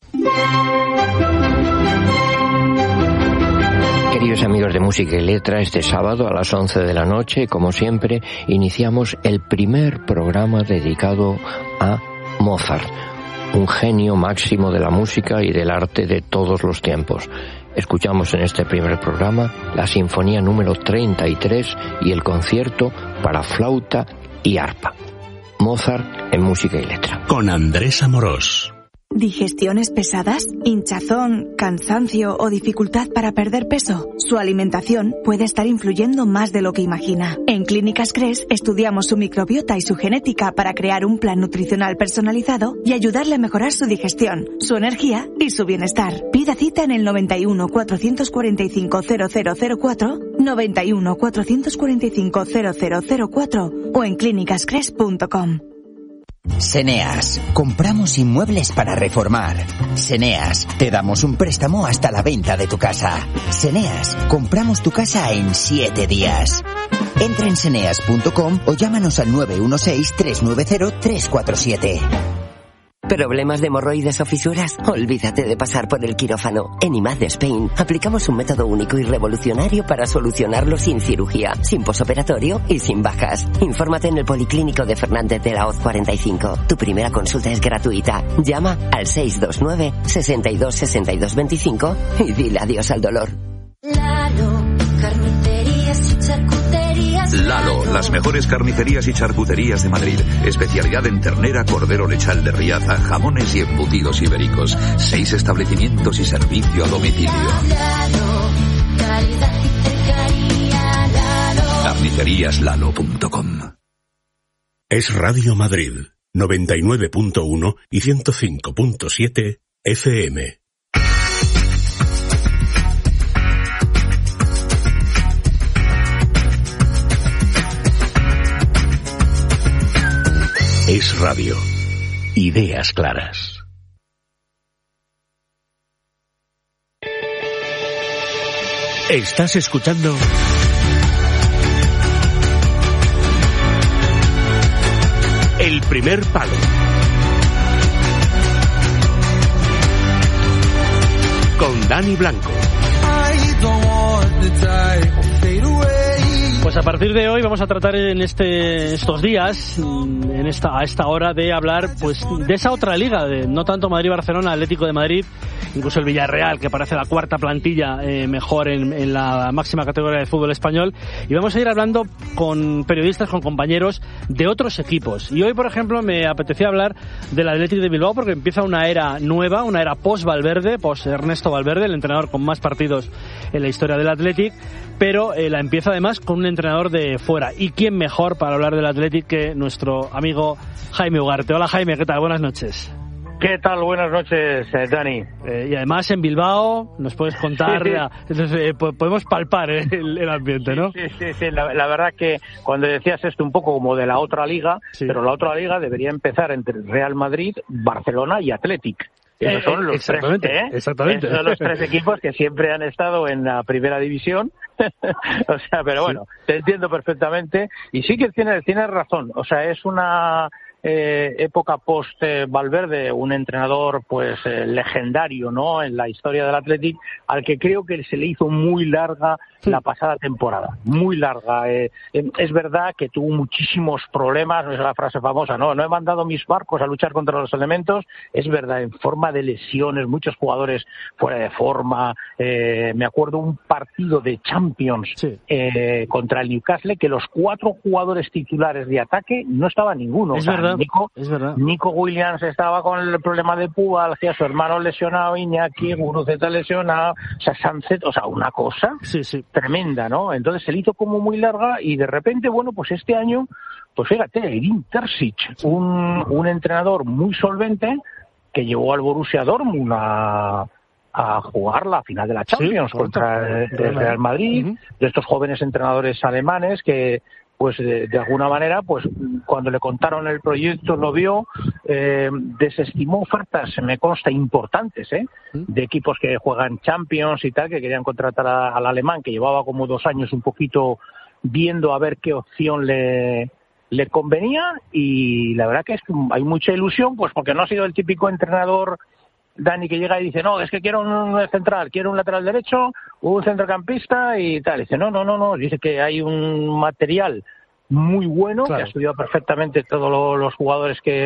Queridos amigos de Música y Letra, este sábado a las 11 de la noche, como siempre, iniciamos el primer programa dedicado a Mozart. un genio máximo de la música y del arte de todos los tiempos. Escuchamos en este primer programa la Sinfonía número 33 y el concierto para flauta y arpa. Mozart en música y letra. Con Andrés Amorós. ¿Digestiones pesadas? ¿Hinchazón, cansancio o dificultad para perder peso? Su alimentación puede estar influyendo más de lo que imagina. En Clínicas Cres estudiamos su microbiota y su genética para crear un plan nutricional personalizado y ayudarle a mejorar su digestión, su energía y su bienestar. Pida cita en el 91 445 0004, 91 445 0004 o en clínicascres.com. Seneas, compramos inmuebles para reformar. Seneas, te damos un préstamo hasta la venta de tu casa. Seneas, compramos tu casa en 7 días. Entra en seneas.com o llámanos al 916-390-347. ¿Problemas de hemorroides o fisuras? Olvídate de pasar por el quirófano. En IMAD Spain aplicamos un método único y revolucionario para solucionarlo sin cirugía, sin posoperatorio y sin bajas. Infórmate en el Policlínico de Fernández de la Hoz 45. Tu primera consulta es gratuita. Llama al 629 62 62 25 y dile adiós al dolor. Lalo, carnicerías y charcuterías. Lalo, las mejores carnicerías y charcuterías de Madrid. Especialidad en ternera, cordero lechal de Riaza, jamones y embutidos ibéricos. 6 establecimientos y servicio a domicilio. Lalo, calidad y cercanía. Lalo. Carniceríaslalo.com. Es Radio Madrid, 99.1 y 105.7 FM. Es radio. Ideas claras. Estás escuchando El Primer Palo. Con Dani Blanco. Pues a partir de hoy vamos a tratar en estos días, a esta hora, de hablar pues de esa otra liga, de no tanto Madrid-Barcelona, Atlético de Madrid, incluso el Villarreal, que parece la cuarta plantilla mejor en la máxima categoría de fútbol español. Y vamos a ir hablando con periodistas, con compañeros de otros equipos. Y hoy, por ejemplo, me apetecía hablar del Athletic de Bilbao porque empieza una era nueva, una era post-Valverde, post-Ernesto Valverde, el entrenador con más partidos en la historia del Athletic, pero la empieza además con un entrenador de fuera. ¿Y quién mejor para hablar del Athletic que nuestro amigo Jaime Ugarte? Hola Jaime, ¿qué tal? Buenas noches. ¿Qué tal? Buenas noches, Dani. Y además en Bilbao nos puedes contar, entonces, podemos palpar el ambiente, ¿no? Sí. La verdad que cuando decías esto un poco como de la otra liga, pero la otra liga debería empezar entre Real Madrid, Barcelona y Athletic. Esos son los exactamente. Esos son los 3 equipos que siempre han estado en la primera división. O sea, pero bueno, te entiendo perfectamente. Y sí que tienes razón. O sea, es una época post Valverde, un entrenador pues legendario, ¿no?, en la historia del Athletic, al que creo que se le hizo muy larga la pasada temporada, muy larga. Es verdad que tuvo muchísimos problemas, no es la frase famosa, no he mandado mis barcos a luchar contra los elementos, es verdad, en forma de lesiones, muchos jugadores fuera de forma. Me acuerdo un partido de Champions contra el Newcastle que los 4 jugadores titulares de ataque no estaba ninguno. Es verdad. Nico Williams estaba con el problema de pubalgia, su hermano lesionado, Iñaki, Guruceta lesionado, o sea, Sánchez, o sea, una cosa tremenda, ¿no? Entonces se le hizo como muy larga y de repente, bueno, pues este año, pues fíjate, Edin Terzic, un entrenador muy solvente que llevó al Borussia Dortmund a jugar la final de la Champions contra el Real Madrid, de estos jóvenes entrenadores alemanes que pues de alguna manera, pues cuando le contaron el proyecto lo vio, desestimó ofertas, me consta, importantes, de equipos que juegan Champions y tal, que querían contratar al alemán, que llevaba como 2 años un poquito viendo a ver qué opción le convenía, y la verdad que hay mucha ilusión, pues porque no ha sido el típico entrenador, Dani, que llega y dice, no, es que quiero un central, quiero un lateral derecho, un centrocampista y tal. Dice, no, dice que hay un material muy bueno, que ha estudiado perfectamente todos los jugadores que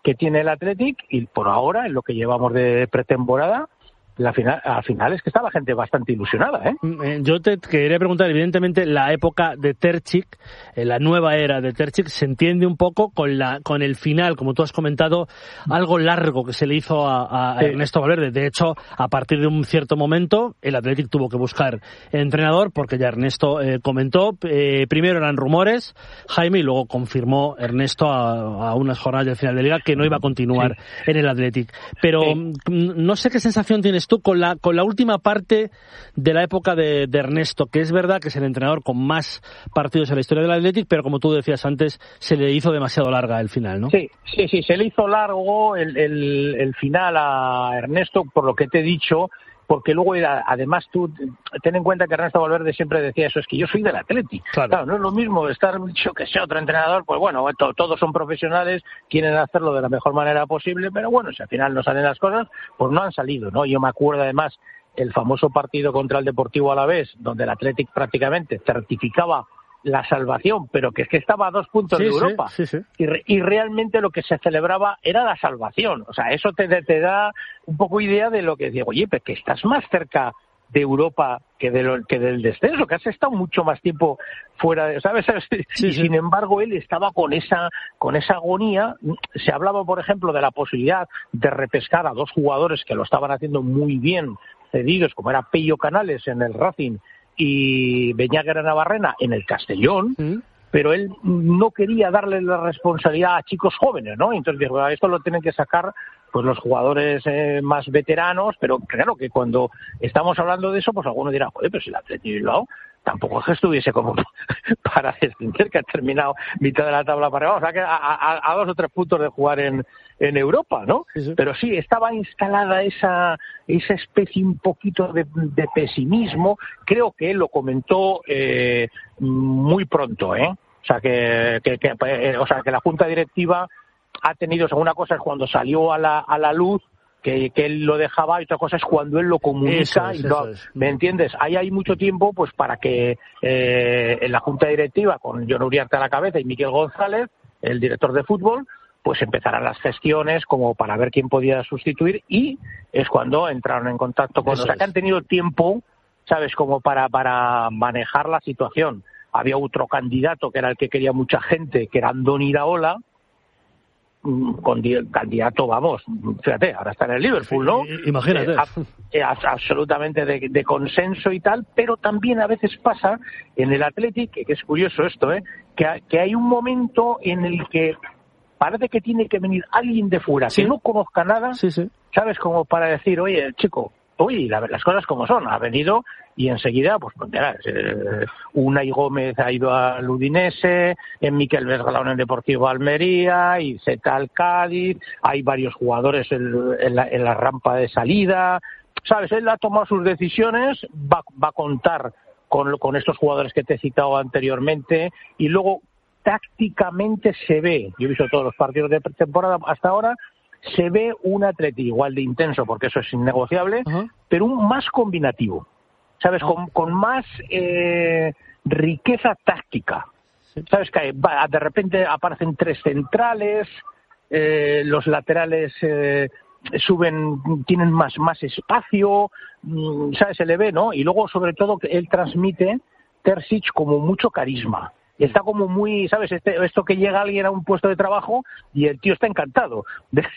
que tiene el Athletic, y por ahora, en lo que llevamos de pretemporada, al final es que está la gente bastante ilusionada, ¿eh? Yo te quería preguntar, evidentemente la época de Terzic, la nueva era de Terzic, se entiende un poco con el final, como tú has comentado, algo largo que se le hizo a Ernesto Valverde. De hecho, a partir de un cierto momento, el Athletic tuvo que buscar entrenador, porque ya Ernesto comentó, primero eran rumores, Jaime, y luego confirmó Ernesto a unas jornadas del final de Liga que no iba a continuar en el Athletic. Pero no sé qué sensación tienes tú con la última parte de la época de Ernesto, que es verdad que es el entrenador con más partidos en la historia del Athletic, pero como tú decías antes, se le hizo demasiado larga el final, ¿no? Sí, se le hizo largo el final a Ernesto, por lo que te he dicho, porque luego además tú ten en cuenta que Ernesto Valverde siempre decía eso, es que yo soy del Athletic. Claro, no es lo mismo estar dicho que sea otro entrenador, pues bueno, todos son profesionales, quieren hacerlo de la mejor manera posible, pero bueno, si al final no salen las cosas, pues no han salido, ¿no? Yo me acuerdo además el famoso partido contra el Deportivo Alavés, donde el Athletic prácticamente certificaba la salvación, pero que es que estaba a 2 puntos de Europa. Sí. Y realmente lo que se celebraba era la salvación. O sea, eso te da un poco idea de lo que digo, oye, pero que estás más cerca de Europa que del descenso, que has estado mucho más tiempo fuera de, ¿sabes? Sin embargo, él estaba con esa agonía. Se hablaba, por ejemplo, de la posibilidad de repescar a 2 jugadores que lo estaban haciendo muy bien cedidos, como era Pello Canales en el Racing y Beñaguer Navarrena en el Castellón, pero él no quería darle la responsabilidad a chicos jóvenes, ¿no? Entonces dijo, esto lo tienen que sacar pues los jugadores más veteranos, pero claro que cuando estamos hablando de eso, pues alguno dirá, joder, pero si el Athletic Bilbao tampoco es que estuviese como para descender, que ha terminado mitad de la tabla para abajo, o sea que a 2 o 3 puntos de jugar en Europa, ¿no? Sí. Pero sí, estaba instalada esa especie un poquito de pesimismo. Creo que él lo comentó muy pronto, ¿eh? O sea que la Junta Directiva ha tenido, según una cosa es cuando salió a la luz, que él lo dejaba, y otra cosa es cuando él lo comunica. ¿Me entiendes? Ahí hay mucho tiempo pues para que en la Junta Directiva, con Jon Uriarte a la cabeza y Miquel González, el director de fútbol, pues empezaran las gestiones como para ver quién podía sustituir, y es cuando entraron en contacto con... O sea, que han tenido tiempo, ¿sabes?, como para manejar la situación. Había otro candidato que era el que quería mucha gente, que era Andoni Iraola, candidato, vamos, fíjate, ahora está en el Liverpool, ¿no? Imagínate. Absolutamente de consenso y tal, pero también a veces pasa en el Athletic, que es curioso esto, que hay un momento en el que parece que tiene que venir alguien de fuera que no conozca nada, ¿sabes? Como para decir, oye, chico, las cosas como son, ha venido y enseguida, pues Unai Gómez ha ido al Udinese, Miquel Vesgalao en el Deportivo Almería, y Zeta al Cádiz, hay varios jugadores en la rampa de salida, ¿sabes? Él ha tomado sus decisiones, va a contar con estos jugadores que te he citado anteriormente, y luego tácticamente se ve, yo he visto todos los partidos de pretemporada hasta ahora, se ve un Atleti igual de intenso, porque eso es innegociable, pero un más combinativo, ¿sabes? Con más riqueza táctica. ¿Sabes? Que de repente aparecen 3 centrales, los laterales suben, tienen más espacio, ¿sabes? Se le ve, ¿no? Y luego, sobre todo, él transmite, Terzic, como mucho carisma. Está como muy, ¿sabes? Esto que llega alguien a un puesto de trabajo y el tío está encantado.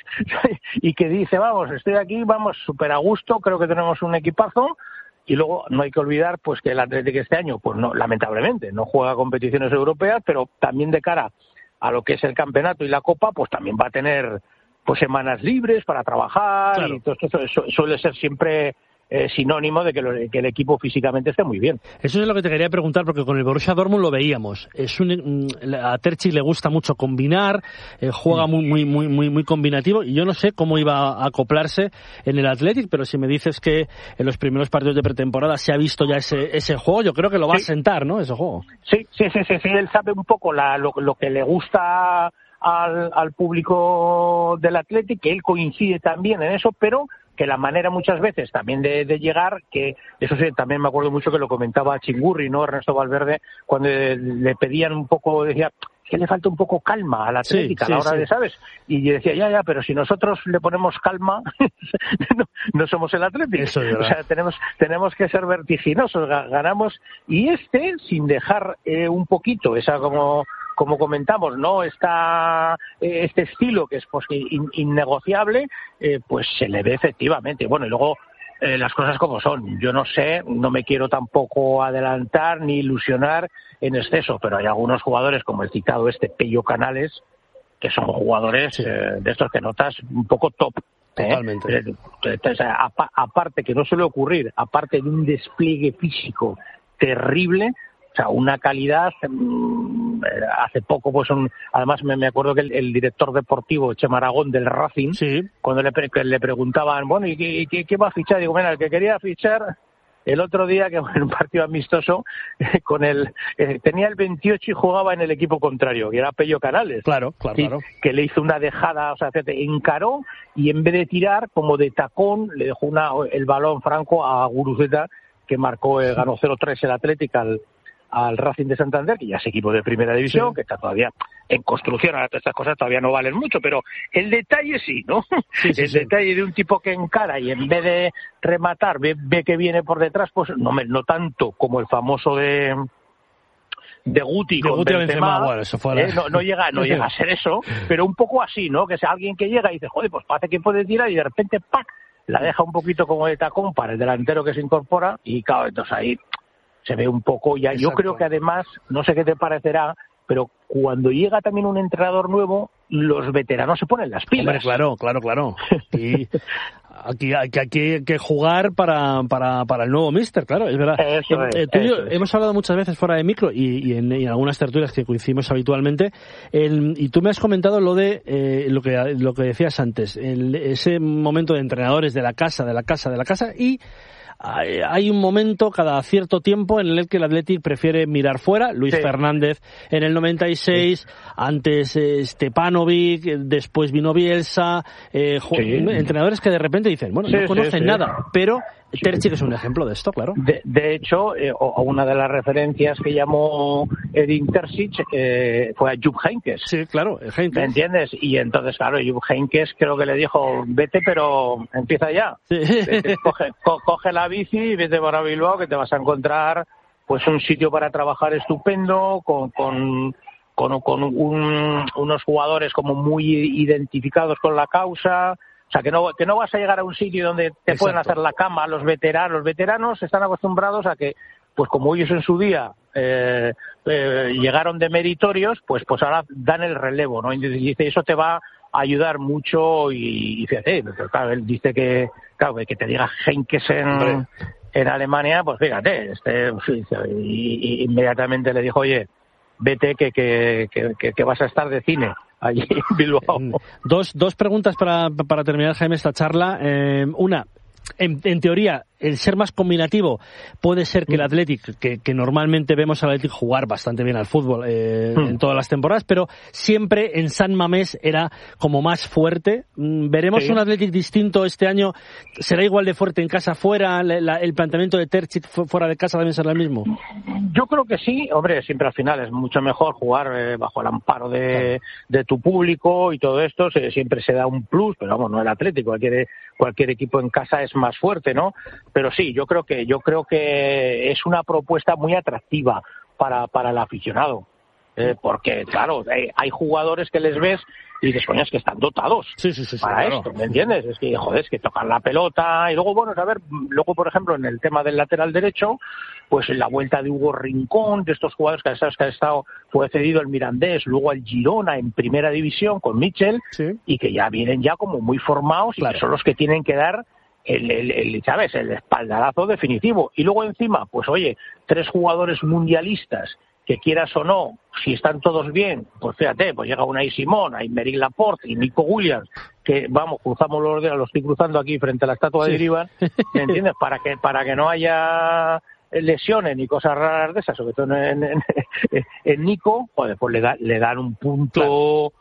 Y que dice, vamos, estoy aquí, vamos, súper a gusto, creo que tenemos un equipazo. Y luego no hay que olvidar pues que el Athletic este año, pues no, lamentablemente, no juega competiciones europeas, pero también de cara a lo que es el campeonato y la Copa, pues también va a tener pues semanas libres para trabajar. Claro. Y todo esto suele ser siempre sinónimo de que el equipo físicamente esté muy bien. Eso es lo que te quería preguntar, porque con el Borussia Dortmund lo veíamos. A Terzic le gusta mucho combinar, juega muy combinativo, y yo no sé cómo iba a acoplarse en el Athletic, pero si me dices que en los primeros partidos de pretemporada se ha visto ya ese juego, yo creo que lo va a sentar, ¿no? Ese juego. Sí, él sabe un poco lo que le gusta al público del Athletic, que él coincide también en eso, pero que la manera muchas veces también de llegar, que eso sí, también me acuerdo mucho que lo comentaba Chingurri, ¿no? Ernesto Valverde, cuando le pedían un poco, decía, que le falta un poco calma a la Atlética a la hora de, ¿sabes? Y yo decía, ya, pero si nosotros le ponemos calma, no somos el Atlético. O sea, tenemos que ser vertiginosos, ganamos. Y sin dejar un poquito esa como comentamos, ¿no? Este estilo que es pues innegociable, pues se le ve efectivamente. Bueno, y luego las cosas como son. Yo no sé, no me quiero tampoco adelantar ni ilusionar en exceso, pero hay algunos jugadores, como el citado Pello Canales, que son jugadores de estos que notas un poco top. Totalmente. Aparte que no suele ocurrir, aparte de un despliegue físico terrible, o sea, una calidad. Hace poco, pues además me acuerdo que el director deportivo Chema Aragón del Racing, cuando le preguntaban, bueno, ¿y qué va a fichar? Digo, mira, el que quería fichar el otro día, que en un partido amistoso, tenía el 28 y jugaba en el equipo contrario, que era Pello Canales. Claro. Que le hizo una dejada, o sea, encaró y en vez de tirar, como de tacón, le dejó el balón franco a Guruceta, que ganó 0-3 el Atlético al Racing de Santander, que ya es equipo de primera división, que está todavía en construcción. Ahora estas cosas todavía no valen mucho, pero el detalle sí, ¿no? El detalle de un tipo que encara y en vez de rematar ve que viene por detrás, pues no tanto como el famoso de Guti con Benzema, bueno, eso fue no llega a ser eso, pero un poco así, ¿no? Que es alguien que llega y dice, joder, pues parece que puede tirar y de repente ¡pac! La deja un poquito como de tacón para el delantero que se incorpora y claro, entonces ahí se ve un poco ya. Exacto. Yo creo que además, no sé qué te parecerá, pero cuando llega también un entrenador nuevo, los veteranos se ponen las pilas. Hombre, claro. Y aquí hay que jugar para el nuevo míster, claro, es verdad. Tú y yo hemos hablado muchas veces fuera de micro y en algunas tertulias que coincidimos habitualmente, y tú me has comentado lo de lo que decías antes, ese momento de entrenadores de la casa, y hay un momento cada cierto tiempo en el que el Athletic prefiere mirar fuera. Luis Fernández en el 96, antes Stepanovic, después vino Bielsa, entrenadores que de repente dicen, bueno, no conocen nada, pero Terzic es un ejemplo de esto, claro. De hecho, una de las referencias que llamó Edin Terzic fue a Jupp Heynckes. Sí, claro, Heynckes. ¿Me entiendes? Y entonces, claro, Jupp Heynckes creo que le dijo, vete, pero empieza ya. Vete, coge la bici y vete para Bilbao, que te vas a encontrar pues un sitio para trabajar estupendo, con unos jugadores como muy identificados con la causa. O sea, que no vas a llegar a un sitio donde te pueden hacer la cama los veteranos. Los veteranos están acostumbrados a que, pues como ellos en su día llegaron de meritorios, pues ahora dan el relevo, ¿no? Y dice, eso te va a ayudar mucho y fíjate, claro, él dice que te diga Heynckes en Alemania, pues fíjate, y inmediatamente le dijo, oye, vete que vas a estar de cine allí en Bilbao. Dos preguntas para terminar, Jaime, esta charla. Una, en teoría, el ser más combinativo puede ser que el Athletic, que normalmente vemos al Athletic jugar bastante bien al fútbol en todas las temporadas, pero siempre en San Mamés era como más fuerte. ¿Veremos un Athletic distinto este año? ¿Será igual de fuerte en casa, fuera? ¿El planteamiento de Terzic fuera de casa también será el mismo? Yo creo que sí. Hombre, siempre al final es mucho mejor jugar bajo el amparo de tu público y todo esto. Siempre se da un plus, pero vamos, no el Atlético. Cualquier equipo en casa es más fuerte, ¿no? Pero sí, yo creo que es una propuesta muy atractiva para el aficionado. Porque, claro, hay jugadores que les ves y dices, coño, es que están dotados para esto, ¿me entiendes? Es que, joder, es que tocan la pelota y luego, bueno, a ver, luego, por ejemplo, en el tema del lateral derecho, pues en la vuelta de Hugo Rincón, de estos jugadores que ha estado, fue cedido al Mirandés, luego al Girona en primera división con Michel, y que ya vienen ya como muy formados y que son los que tienen que dar ¿sabes? El espaldarazo definitivo. Y luego encima, pues oye, 3 jugadores mundialistas que quieras o no, si están todos bien, pues fíjate, pues llega Unai Simón, hay Aymeric Laporte y Nico Williams, que vamos, cruzamos los dedos, los estoy cruzando aquí frente a la estatua de Iribar, ¿me entiendes? Para que no haya lesiones ni cosas raras de esas, sobre todo en Nico, joder, pues le dan un punto,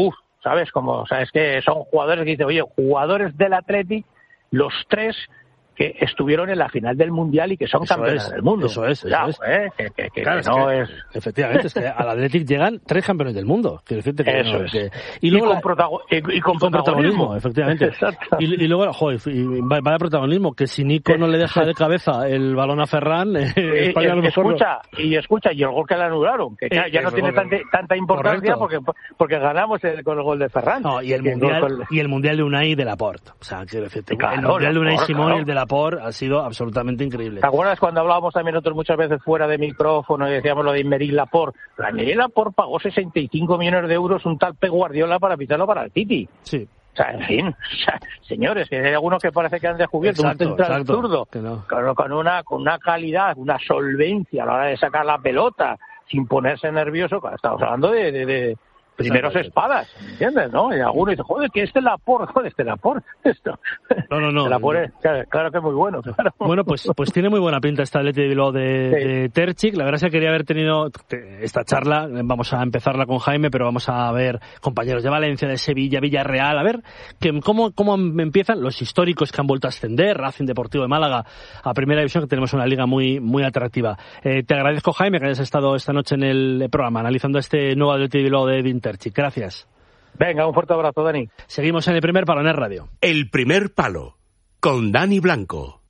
¿sabes? Como, o sea, es que son jugadores que dicen, oye, jugadores del Athletic, los 3 que estuvieron en la final del Mundial y que son campeones del mundo. Eso es. Claro, efectivamente, es que al Athletic llegan 3 campeones del mundo. Quiero decirte que eso es. Y luego con protagonismo, efectivamente. Exacto. Y luego, vaya protagonismo, que si Nico no le deja de cabeza el balón a Ferran, España a lo mejor escucha, y el gol que le anularon, que ya no tiene tanta importancia porque ganamos con el gol de Ferran. No, y el mundial de Unai y de Laporte. O sea, quiero decirte, el mundial de Unai Simón y el de Laporte ha sido absolutamente increíble. ¿Te acuerdas cuando hablábamos también nosotros muchas veces fuera de micrófono y decíamos lo de Aymeric Laporte? Aymeric Laporte pagó 65 millones de euros un tal Pep Guardiola para pitarlo para el Titi. Sí. O sea, en fin, señores, que hay algunos que parece que han descubierto un central zurdo con una calidad, una solvencia a la hora de sacar la pelota sin ponerse nervioso. Estamos hablando de primeros espadas, ¿entiendes? ¿No? Y alguno dice, joder, que este Laporte, esto. No. Laporte, claro que es muy bueno. Claro. Bueno, pues tiene muy buena pinta esta Athletic de Bilbao de Terzic. La verdad es que quería haber tenido esta charla. Vamos a empezarla con Jaime, pero vamos a ver compañeros de Valencia, de Sevilla, Villarreal, a ver cómo empiezan los históricos que han vuelto a ascender, Racing Deportivo de Málaga a Primera División, que tenemos una liga muy, muy atractiva. Te agradezco, Jaime, que hayas estado esta noche en el programa analizando este nuevo Athletic de Bilbao de Terzic. Gracias. Venga, un fuerte abrazo, Dani. Seguimos en El Primer Palo en el radio. El Primer Palo, con Dani Blanco.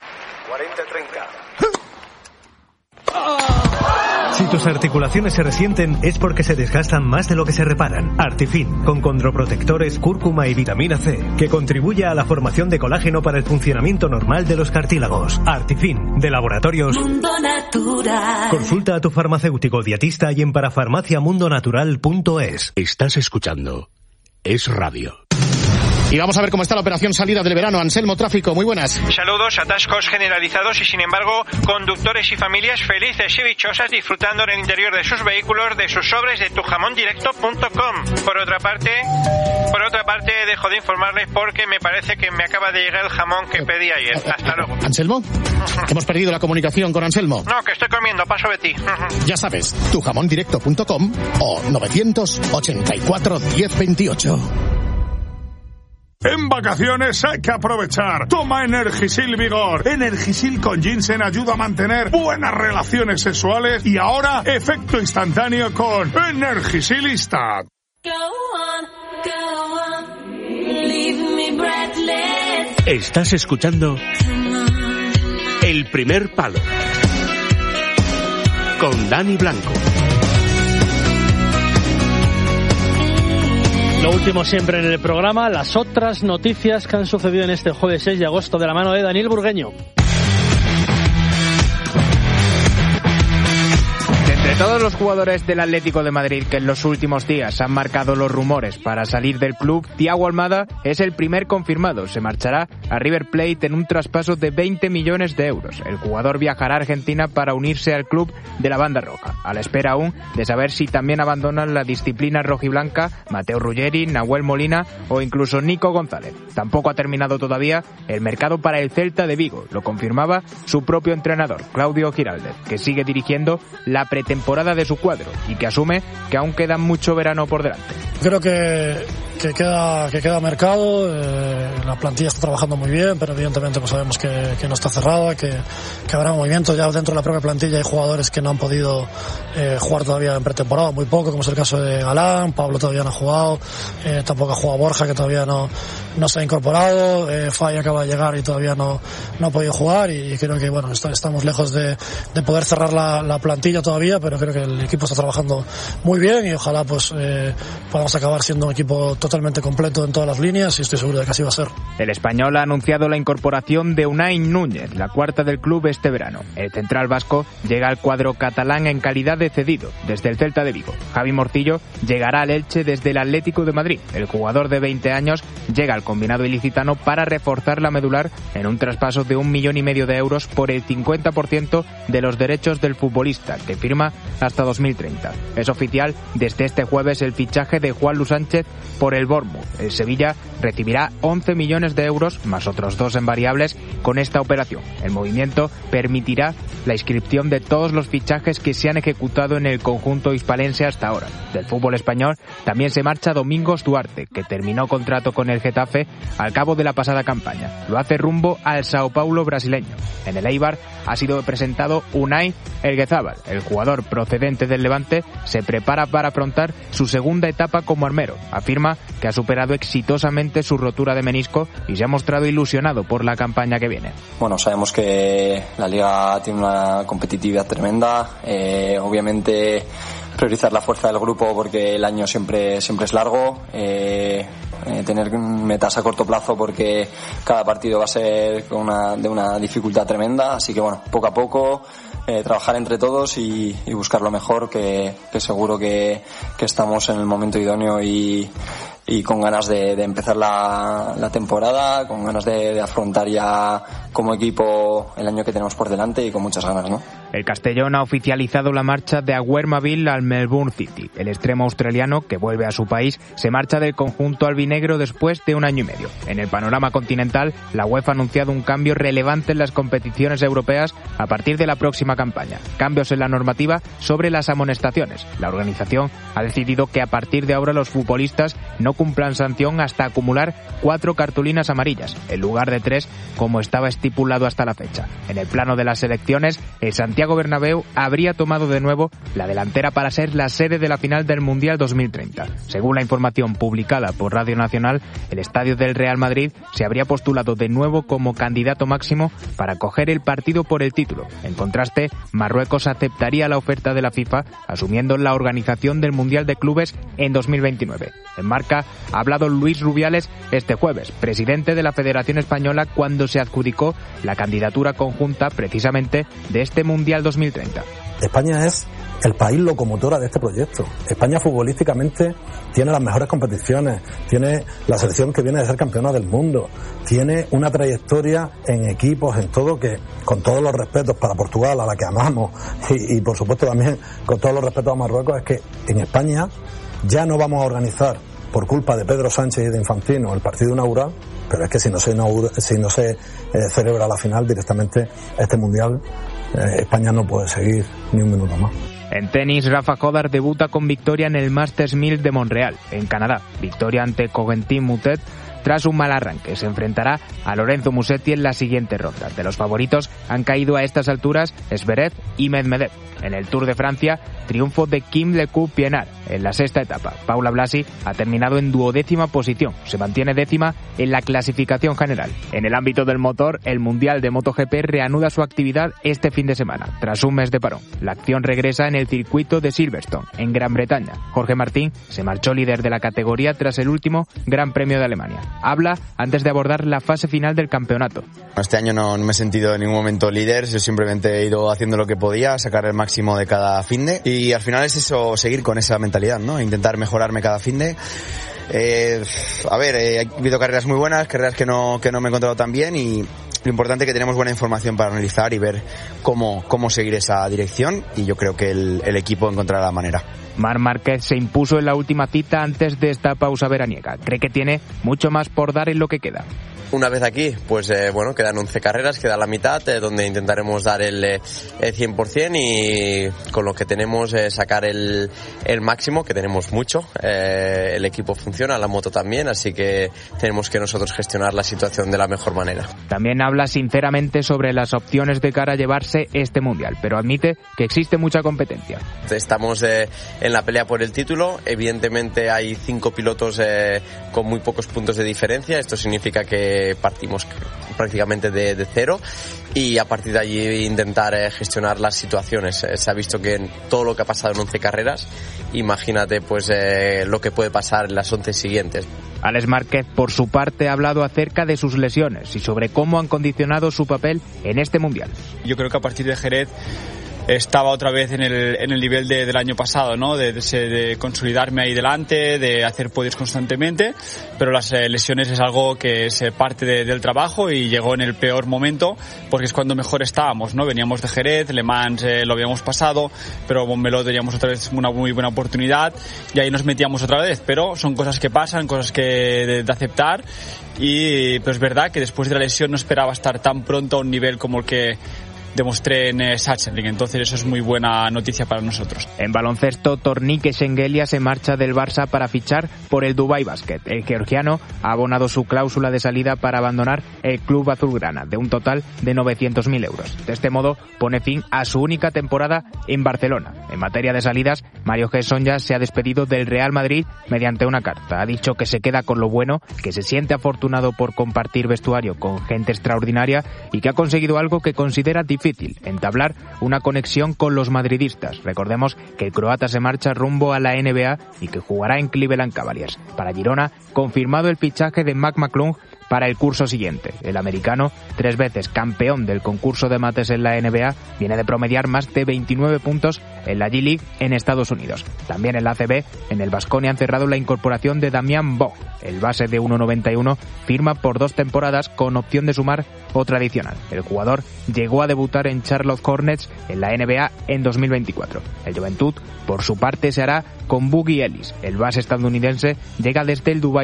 40-30. Si tus articulaciones se resienten es porque se desgastan más de lo que se reparan. Artifin, con condroprotectores, cúrcuma y vitamina C, que contribuye a la formación de colágeno para el funcionamiento normal de los cartílagos. Artifin, de Laboratorios Mundo Natural. Consulta a tu farmacéutico dietista y en parafarmaciamundonatural.es. Estás escuchando Es Radio. Y vamos a ver cómo está la operación salida del verano. Anselmo, tráfico, muy buenas. Saludos, atascos generalizados y sin embargo conductores y familias felices y dichosas disfrutando en el interior de sus vehículos de sus sobres de tujamondirecto.com. Por otra parte, dejo de informarles porque me parece que me acaba de llegar el jamón que pedí ayer. Hasta luego. ¿Anselmo? Hemos perdido la comunicación con Anselmo. No, que estoy comiendo, paso de ti. Ya sabes, tujamondirecto.com o 984 1028. En vacaciones hay que aprovechar. Toma Energisil Vigor. Energisil con ginseng ayuda a mantener buenas relaciones sexuales y ahora efecto instantáneo con Energisil Instant. Estás escuchando El Primer Palo con Dani Blanco. Lo último siempre en el programa, las otras noticias que han sucedido en este jueves 6 de agosto de la mano de Daniel Burgueño. Entre todos los jugadores del Atlético de Madrid que en los últimos días han marcado los rumores para salir del club, Thiago Almada es el primer confirmado. Se marchará a River Plate en un traspaso de 20 millones de euros. El jugador viajará a Argentina para unirse al club de la Banda Roja, a la espera aún de saber si también abandonan la disciplina rojiblanca Mateo Ruggeri, Nahuel Molina o incluso Nico González. Tampoco ha terminado todavía el mercado para el Celta de Vigo. Lo confirmaba su propio entrenador, Claudio Giraldez, que sigue dirigiendo la pretemporada de su cuadro y que asume que aún queda mucho verano por delante. Creo que queda mercado, la plantilla está trabajando muy bien, pero evidentemente pues sabemos que no está cerrada, que habrá movimientos ya dentro de la propia plantilla. Hay jugadores que no han podido jugar todavía en pretemporada, muy poco, como es el caso de Galán. Pablo todavía no ha jugado, tampoco ha jugado Borja, que todavía no se ha incorporado. Fay acaba de llegar y todavía no ha podido jugar, y creo que bueno, estamos lejos de poder cerrar la plantilla todavía, pero creo que el equipo está trabajando muy bien y ojalá pues podamos acabar siendo un equipo totalmente completo en todas las líneas, y estoy seguro de que así va a ser. El español ha anunciado la incorporación de Unai Núñez, la cuarta del club este verano. El central vasco llega al cuadro catalán en calidad de cedido desde el Celta de Vigo. Javi Morcillo llegará al Elche desde el Atlético de Madrid. El jugador de 20 años llega al combinado ilicitano para reforzar la medular en un traspaso de 1,5 millones de euros por el 50% de los derechos del futbolista, que firma hasta 2030. Es oficial desde este jueves el fichaje de Juan Luis Sánchez por el Bournemouth. El Sevilla recibirá 11 millones de euros más otros 2 en variables con esta operación. El movimiento permitirá la inscripción de todos los fichajes que se han ejecutado en el conjunto hispalense hasta ahora. Del fútbol español también se marcha Domingos Duarte, que terminó contrato con el Getafe Getafe al cabo de la pasada campaña. Lo hace rumbo al Sao Paulo brasileño. En el Eibar ha sido presentado Unai Elguezábal. El jugador procedente del Levante se prepara para afrontar su segunda etapa como armero. Afirma que ha superado exitosamente su rotura de menisco y se ha mostrado ilusionado por la campaña que viene. Bueno, sabemos que la liga tiene una competitividad tremenda. Obviamente priorizar la fuerza del grupo porque el año siempre es largo. Tener metas a corto plazo porque cada partido va a ser de una dificultad tremenda, así que bueno, poco a poco trabajar entre todos y buscar lo mejor, que seguro que estamos en el momento idóneo y con ganas de empezar la temporada, con ganas de afrontar ya como equipo el año que tenemos por delante y con muchas ganas, ¿no? El Castellón ha oficializado la marcha de Aguermaville al Melbourne City. El extremo australiano, que vuelve a su país, se marcha del conjunto albinegro después de 1 año y medio. En el panorama continental, la UEFA ha anunciado un cambio relevante en las competiciones europeas a partir de la próxima campaña. Cambios en la normativa sobre las amonestaciones. La organización ha decidido que a partir de ahora los futbolistas no cumplan sanción hasta acumular 4 cartulinas amarillas, en lugar de 3, como estaba estipulado hasta la fecha. En el plano de las selecciones, el Santiago Bernabéu habría tomado de nuevo la delantera para ser la sede de la final del Mundial 2030. Según la información publicada por Radio Nacional, el estadio del Real Madrid se habría postulado de nuevo como candidato máximo para coger el partido por el título. En contraste, Marruecos aceptaría la oferta de la FIFA, asumiendo la organización del Mundial de Clubes en 2029. En Marca ha hablado Luis Rubiales este jueves, presidente de la Federación Española, cuando se adjudicó la candidatura conjunta precisamente de este Mundial 2030. España es el país locomotora de este proyecto. España futbolísticamente tiene las mejores competiciones, tiene la selección que viene de ser campeona del mundo, tiene una trayectoria en equipos, en todo, que con todos los respetos para Portugal, a la que amamos, y por supuesto también con todos los respetos a Marruecos, es que en España ya no vamos a organizar, por culpa de Pedro Sánchez y de Infantino, el partido inaugural, pero es que si no se celebra la final directamente, este Mundial, España no puede seguir ni un minuto más. En tenis, Rafa Jodar debuta con victoria en el Masters 1000 de Montreal, en Canadá. Victoria ante Corentin Moutet tras un mal arranque. Se enfrentará a Lorenzo Musetti en la siguiente ronda. De los favoritos han caído a estas alturas Zverev y Medvedev. En el Tour de Francia, triunfo de Kim Lecoq-Pienaar en la sexta etapa. Paula Blasi ha terminado en 12ª posición. Se mantiene 10ª en la clasificación general. En el ámbito del motor, el Mundial de MotoGP reanuda su actividad este fin de semana, tras un mes de parón. La acción regresa en el circuito de Silverstone, en Gran Bretaña. Jorge Martín se marchó líder de la categoría tras el último Gran Premio de Alemania. Habla antes de abordar la fase final del campeonato. Este año no me he sentido en ningún momento líder, yo simplemente he ido haciendo lo que podía, sacar el máximo de cada finde, y al final es eso, seguir con esa mentalidad, ¿no? Intentar mejorarme cada finde. Ha habido carreras muy buenas, carreras que no me he encontrado tan bien, y lo importante es que tenemos buena información para analizar y ver cómo seguir esa dirección, y yo creo que el equipo encontrará la manera. Marc Márquez se impuso en la última cita antes de esta pausa veraniega. Cree que tiene mucho más por dar en lo que queda. Una vez aquí, pues quedan 11 carreras, queda la mitad, donde intentaremos dar el 100% y con lo que tenemos sacar el máximo, que tenemos mucho. El equipo funciona, la moto también, así que tenemos que nosotros gestionar la situación de la mejor manera. También habla sinceramente sobre las opciones de cara a llevarse este Mundial, pero admite que existe mucha competencia. Estamos en la pelea por el título, evidentemente hay 5 pilotos con muy pocos puntos de diferencia, esto significa que partimos prácticamente de cero y a partir de allí intentar gestionar las situaciones. Se ha visto que en todo lo que ha pasado en 11 carreras, imagínate pues lo que puede pasar en las 11 siguientes. Alex Márquez, por su parte, ha hablado acerca de sus lesiones y sobre cómo han condicionado su papel en este Mundial. Yo creo que a partir de Jerez estaba otra vez en el nivel del año pasado, ¿no? De consolidarme ahí delante, de hacer podios constantemente, pero las lesiones es algo que es parte del trabajo y llegó en el peor momento porque es cuando mejor estábamos, ¿no? Veníamos de Jerez, Le Mans lo habíamos pasado, pero Montmeló teníamos otra vez una muy buena oportunidad y ahí nos metíamos otra vez, pero son cosas que pasan, cosas que de aceptar, y pero es verdad que después de la lesión no esperaba estar tan pronto a un nivel como el que demostré en Sachsenring. Entonces eso es muy buena noticia para nosotros. En baloncesto, Tornike Shengelia se marcha del Barça para fichar por el Dubai Basket. El georgiano ha abonado su cláusula de salida para abandonar el club azulgrana, de un total de 900.000 euros. De este modo, pone fin a su única temporada en Barcelona. En materia de salidas, Mario G. Sonja se ha despedido del Real Madrid mediante una carta. Ha dicho que se queda con lo bueno, que se siente afortunado por compartir vestuario con gente extraordinaria y que ha conseguido algo que considera difícil, entablar una conexión con los madridistas. Recordemos que el croata se marcha rumbo a la NBA y que jugará en Cleveland Cavaliers. Para Girona, confirmado el fichaje de Mac McClung para el curso siguiente. El americano, 3 veces campeón del concurso de mates en la NBA, viene de promediar más de 29 puntos en la G-League en Estados Unidos. También en la ACB, en el Baskonia han cerrado la incorporación de Damian Bog. El base de 1,91 firma por 2 temporadas con opción de sumar otra adicional. El jugador llegó a debutar en Charlotte Hornets en la NBA en 2024. El Juventud, por su parte, se hará con Boogie Ellis. El base estadounidense llega desde el Dubai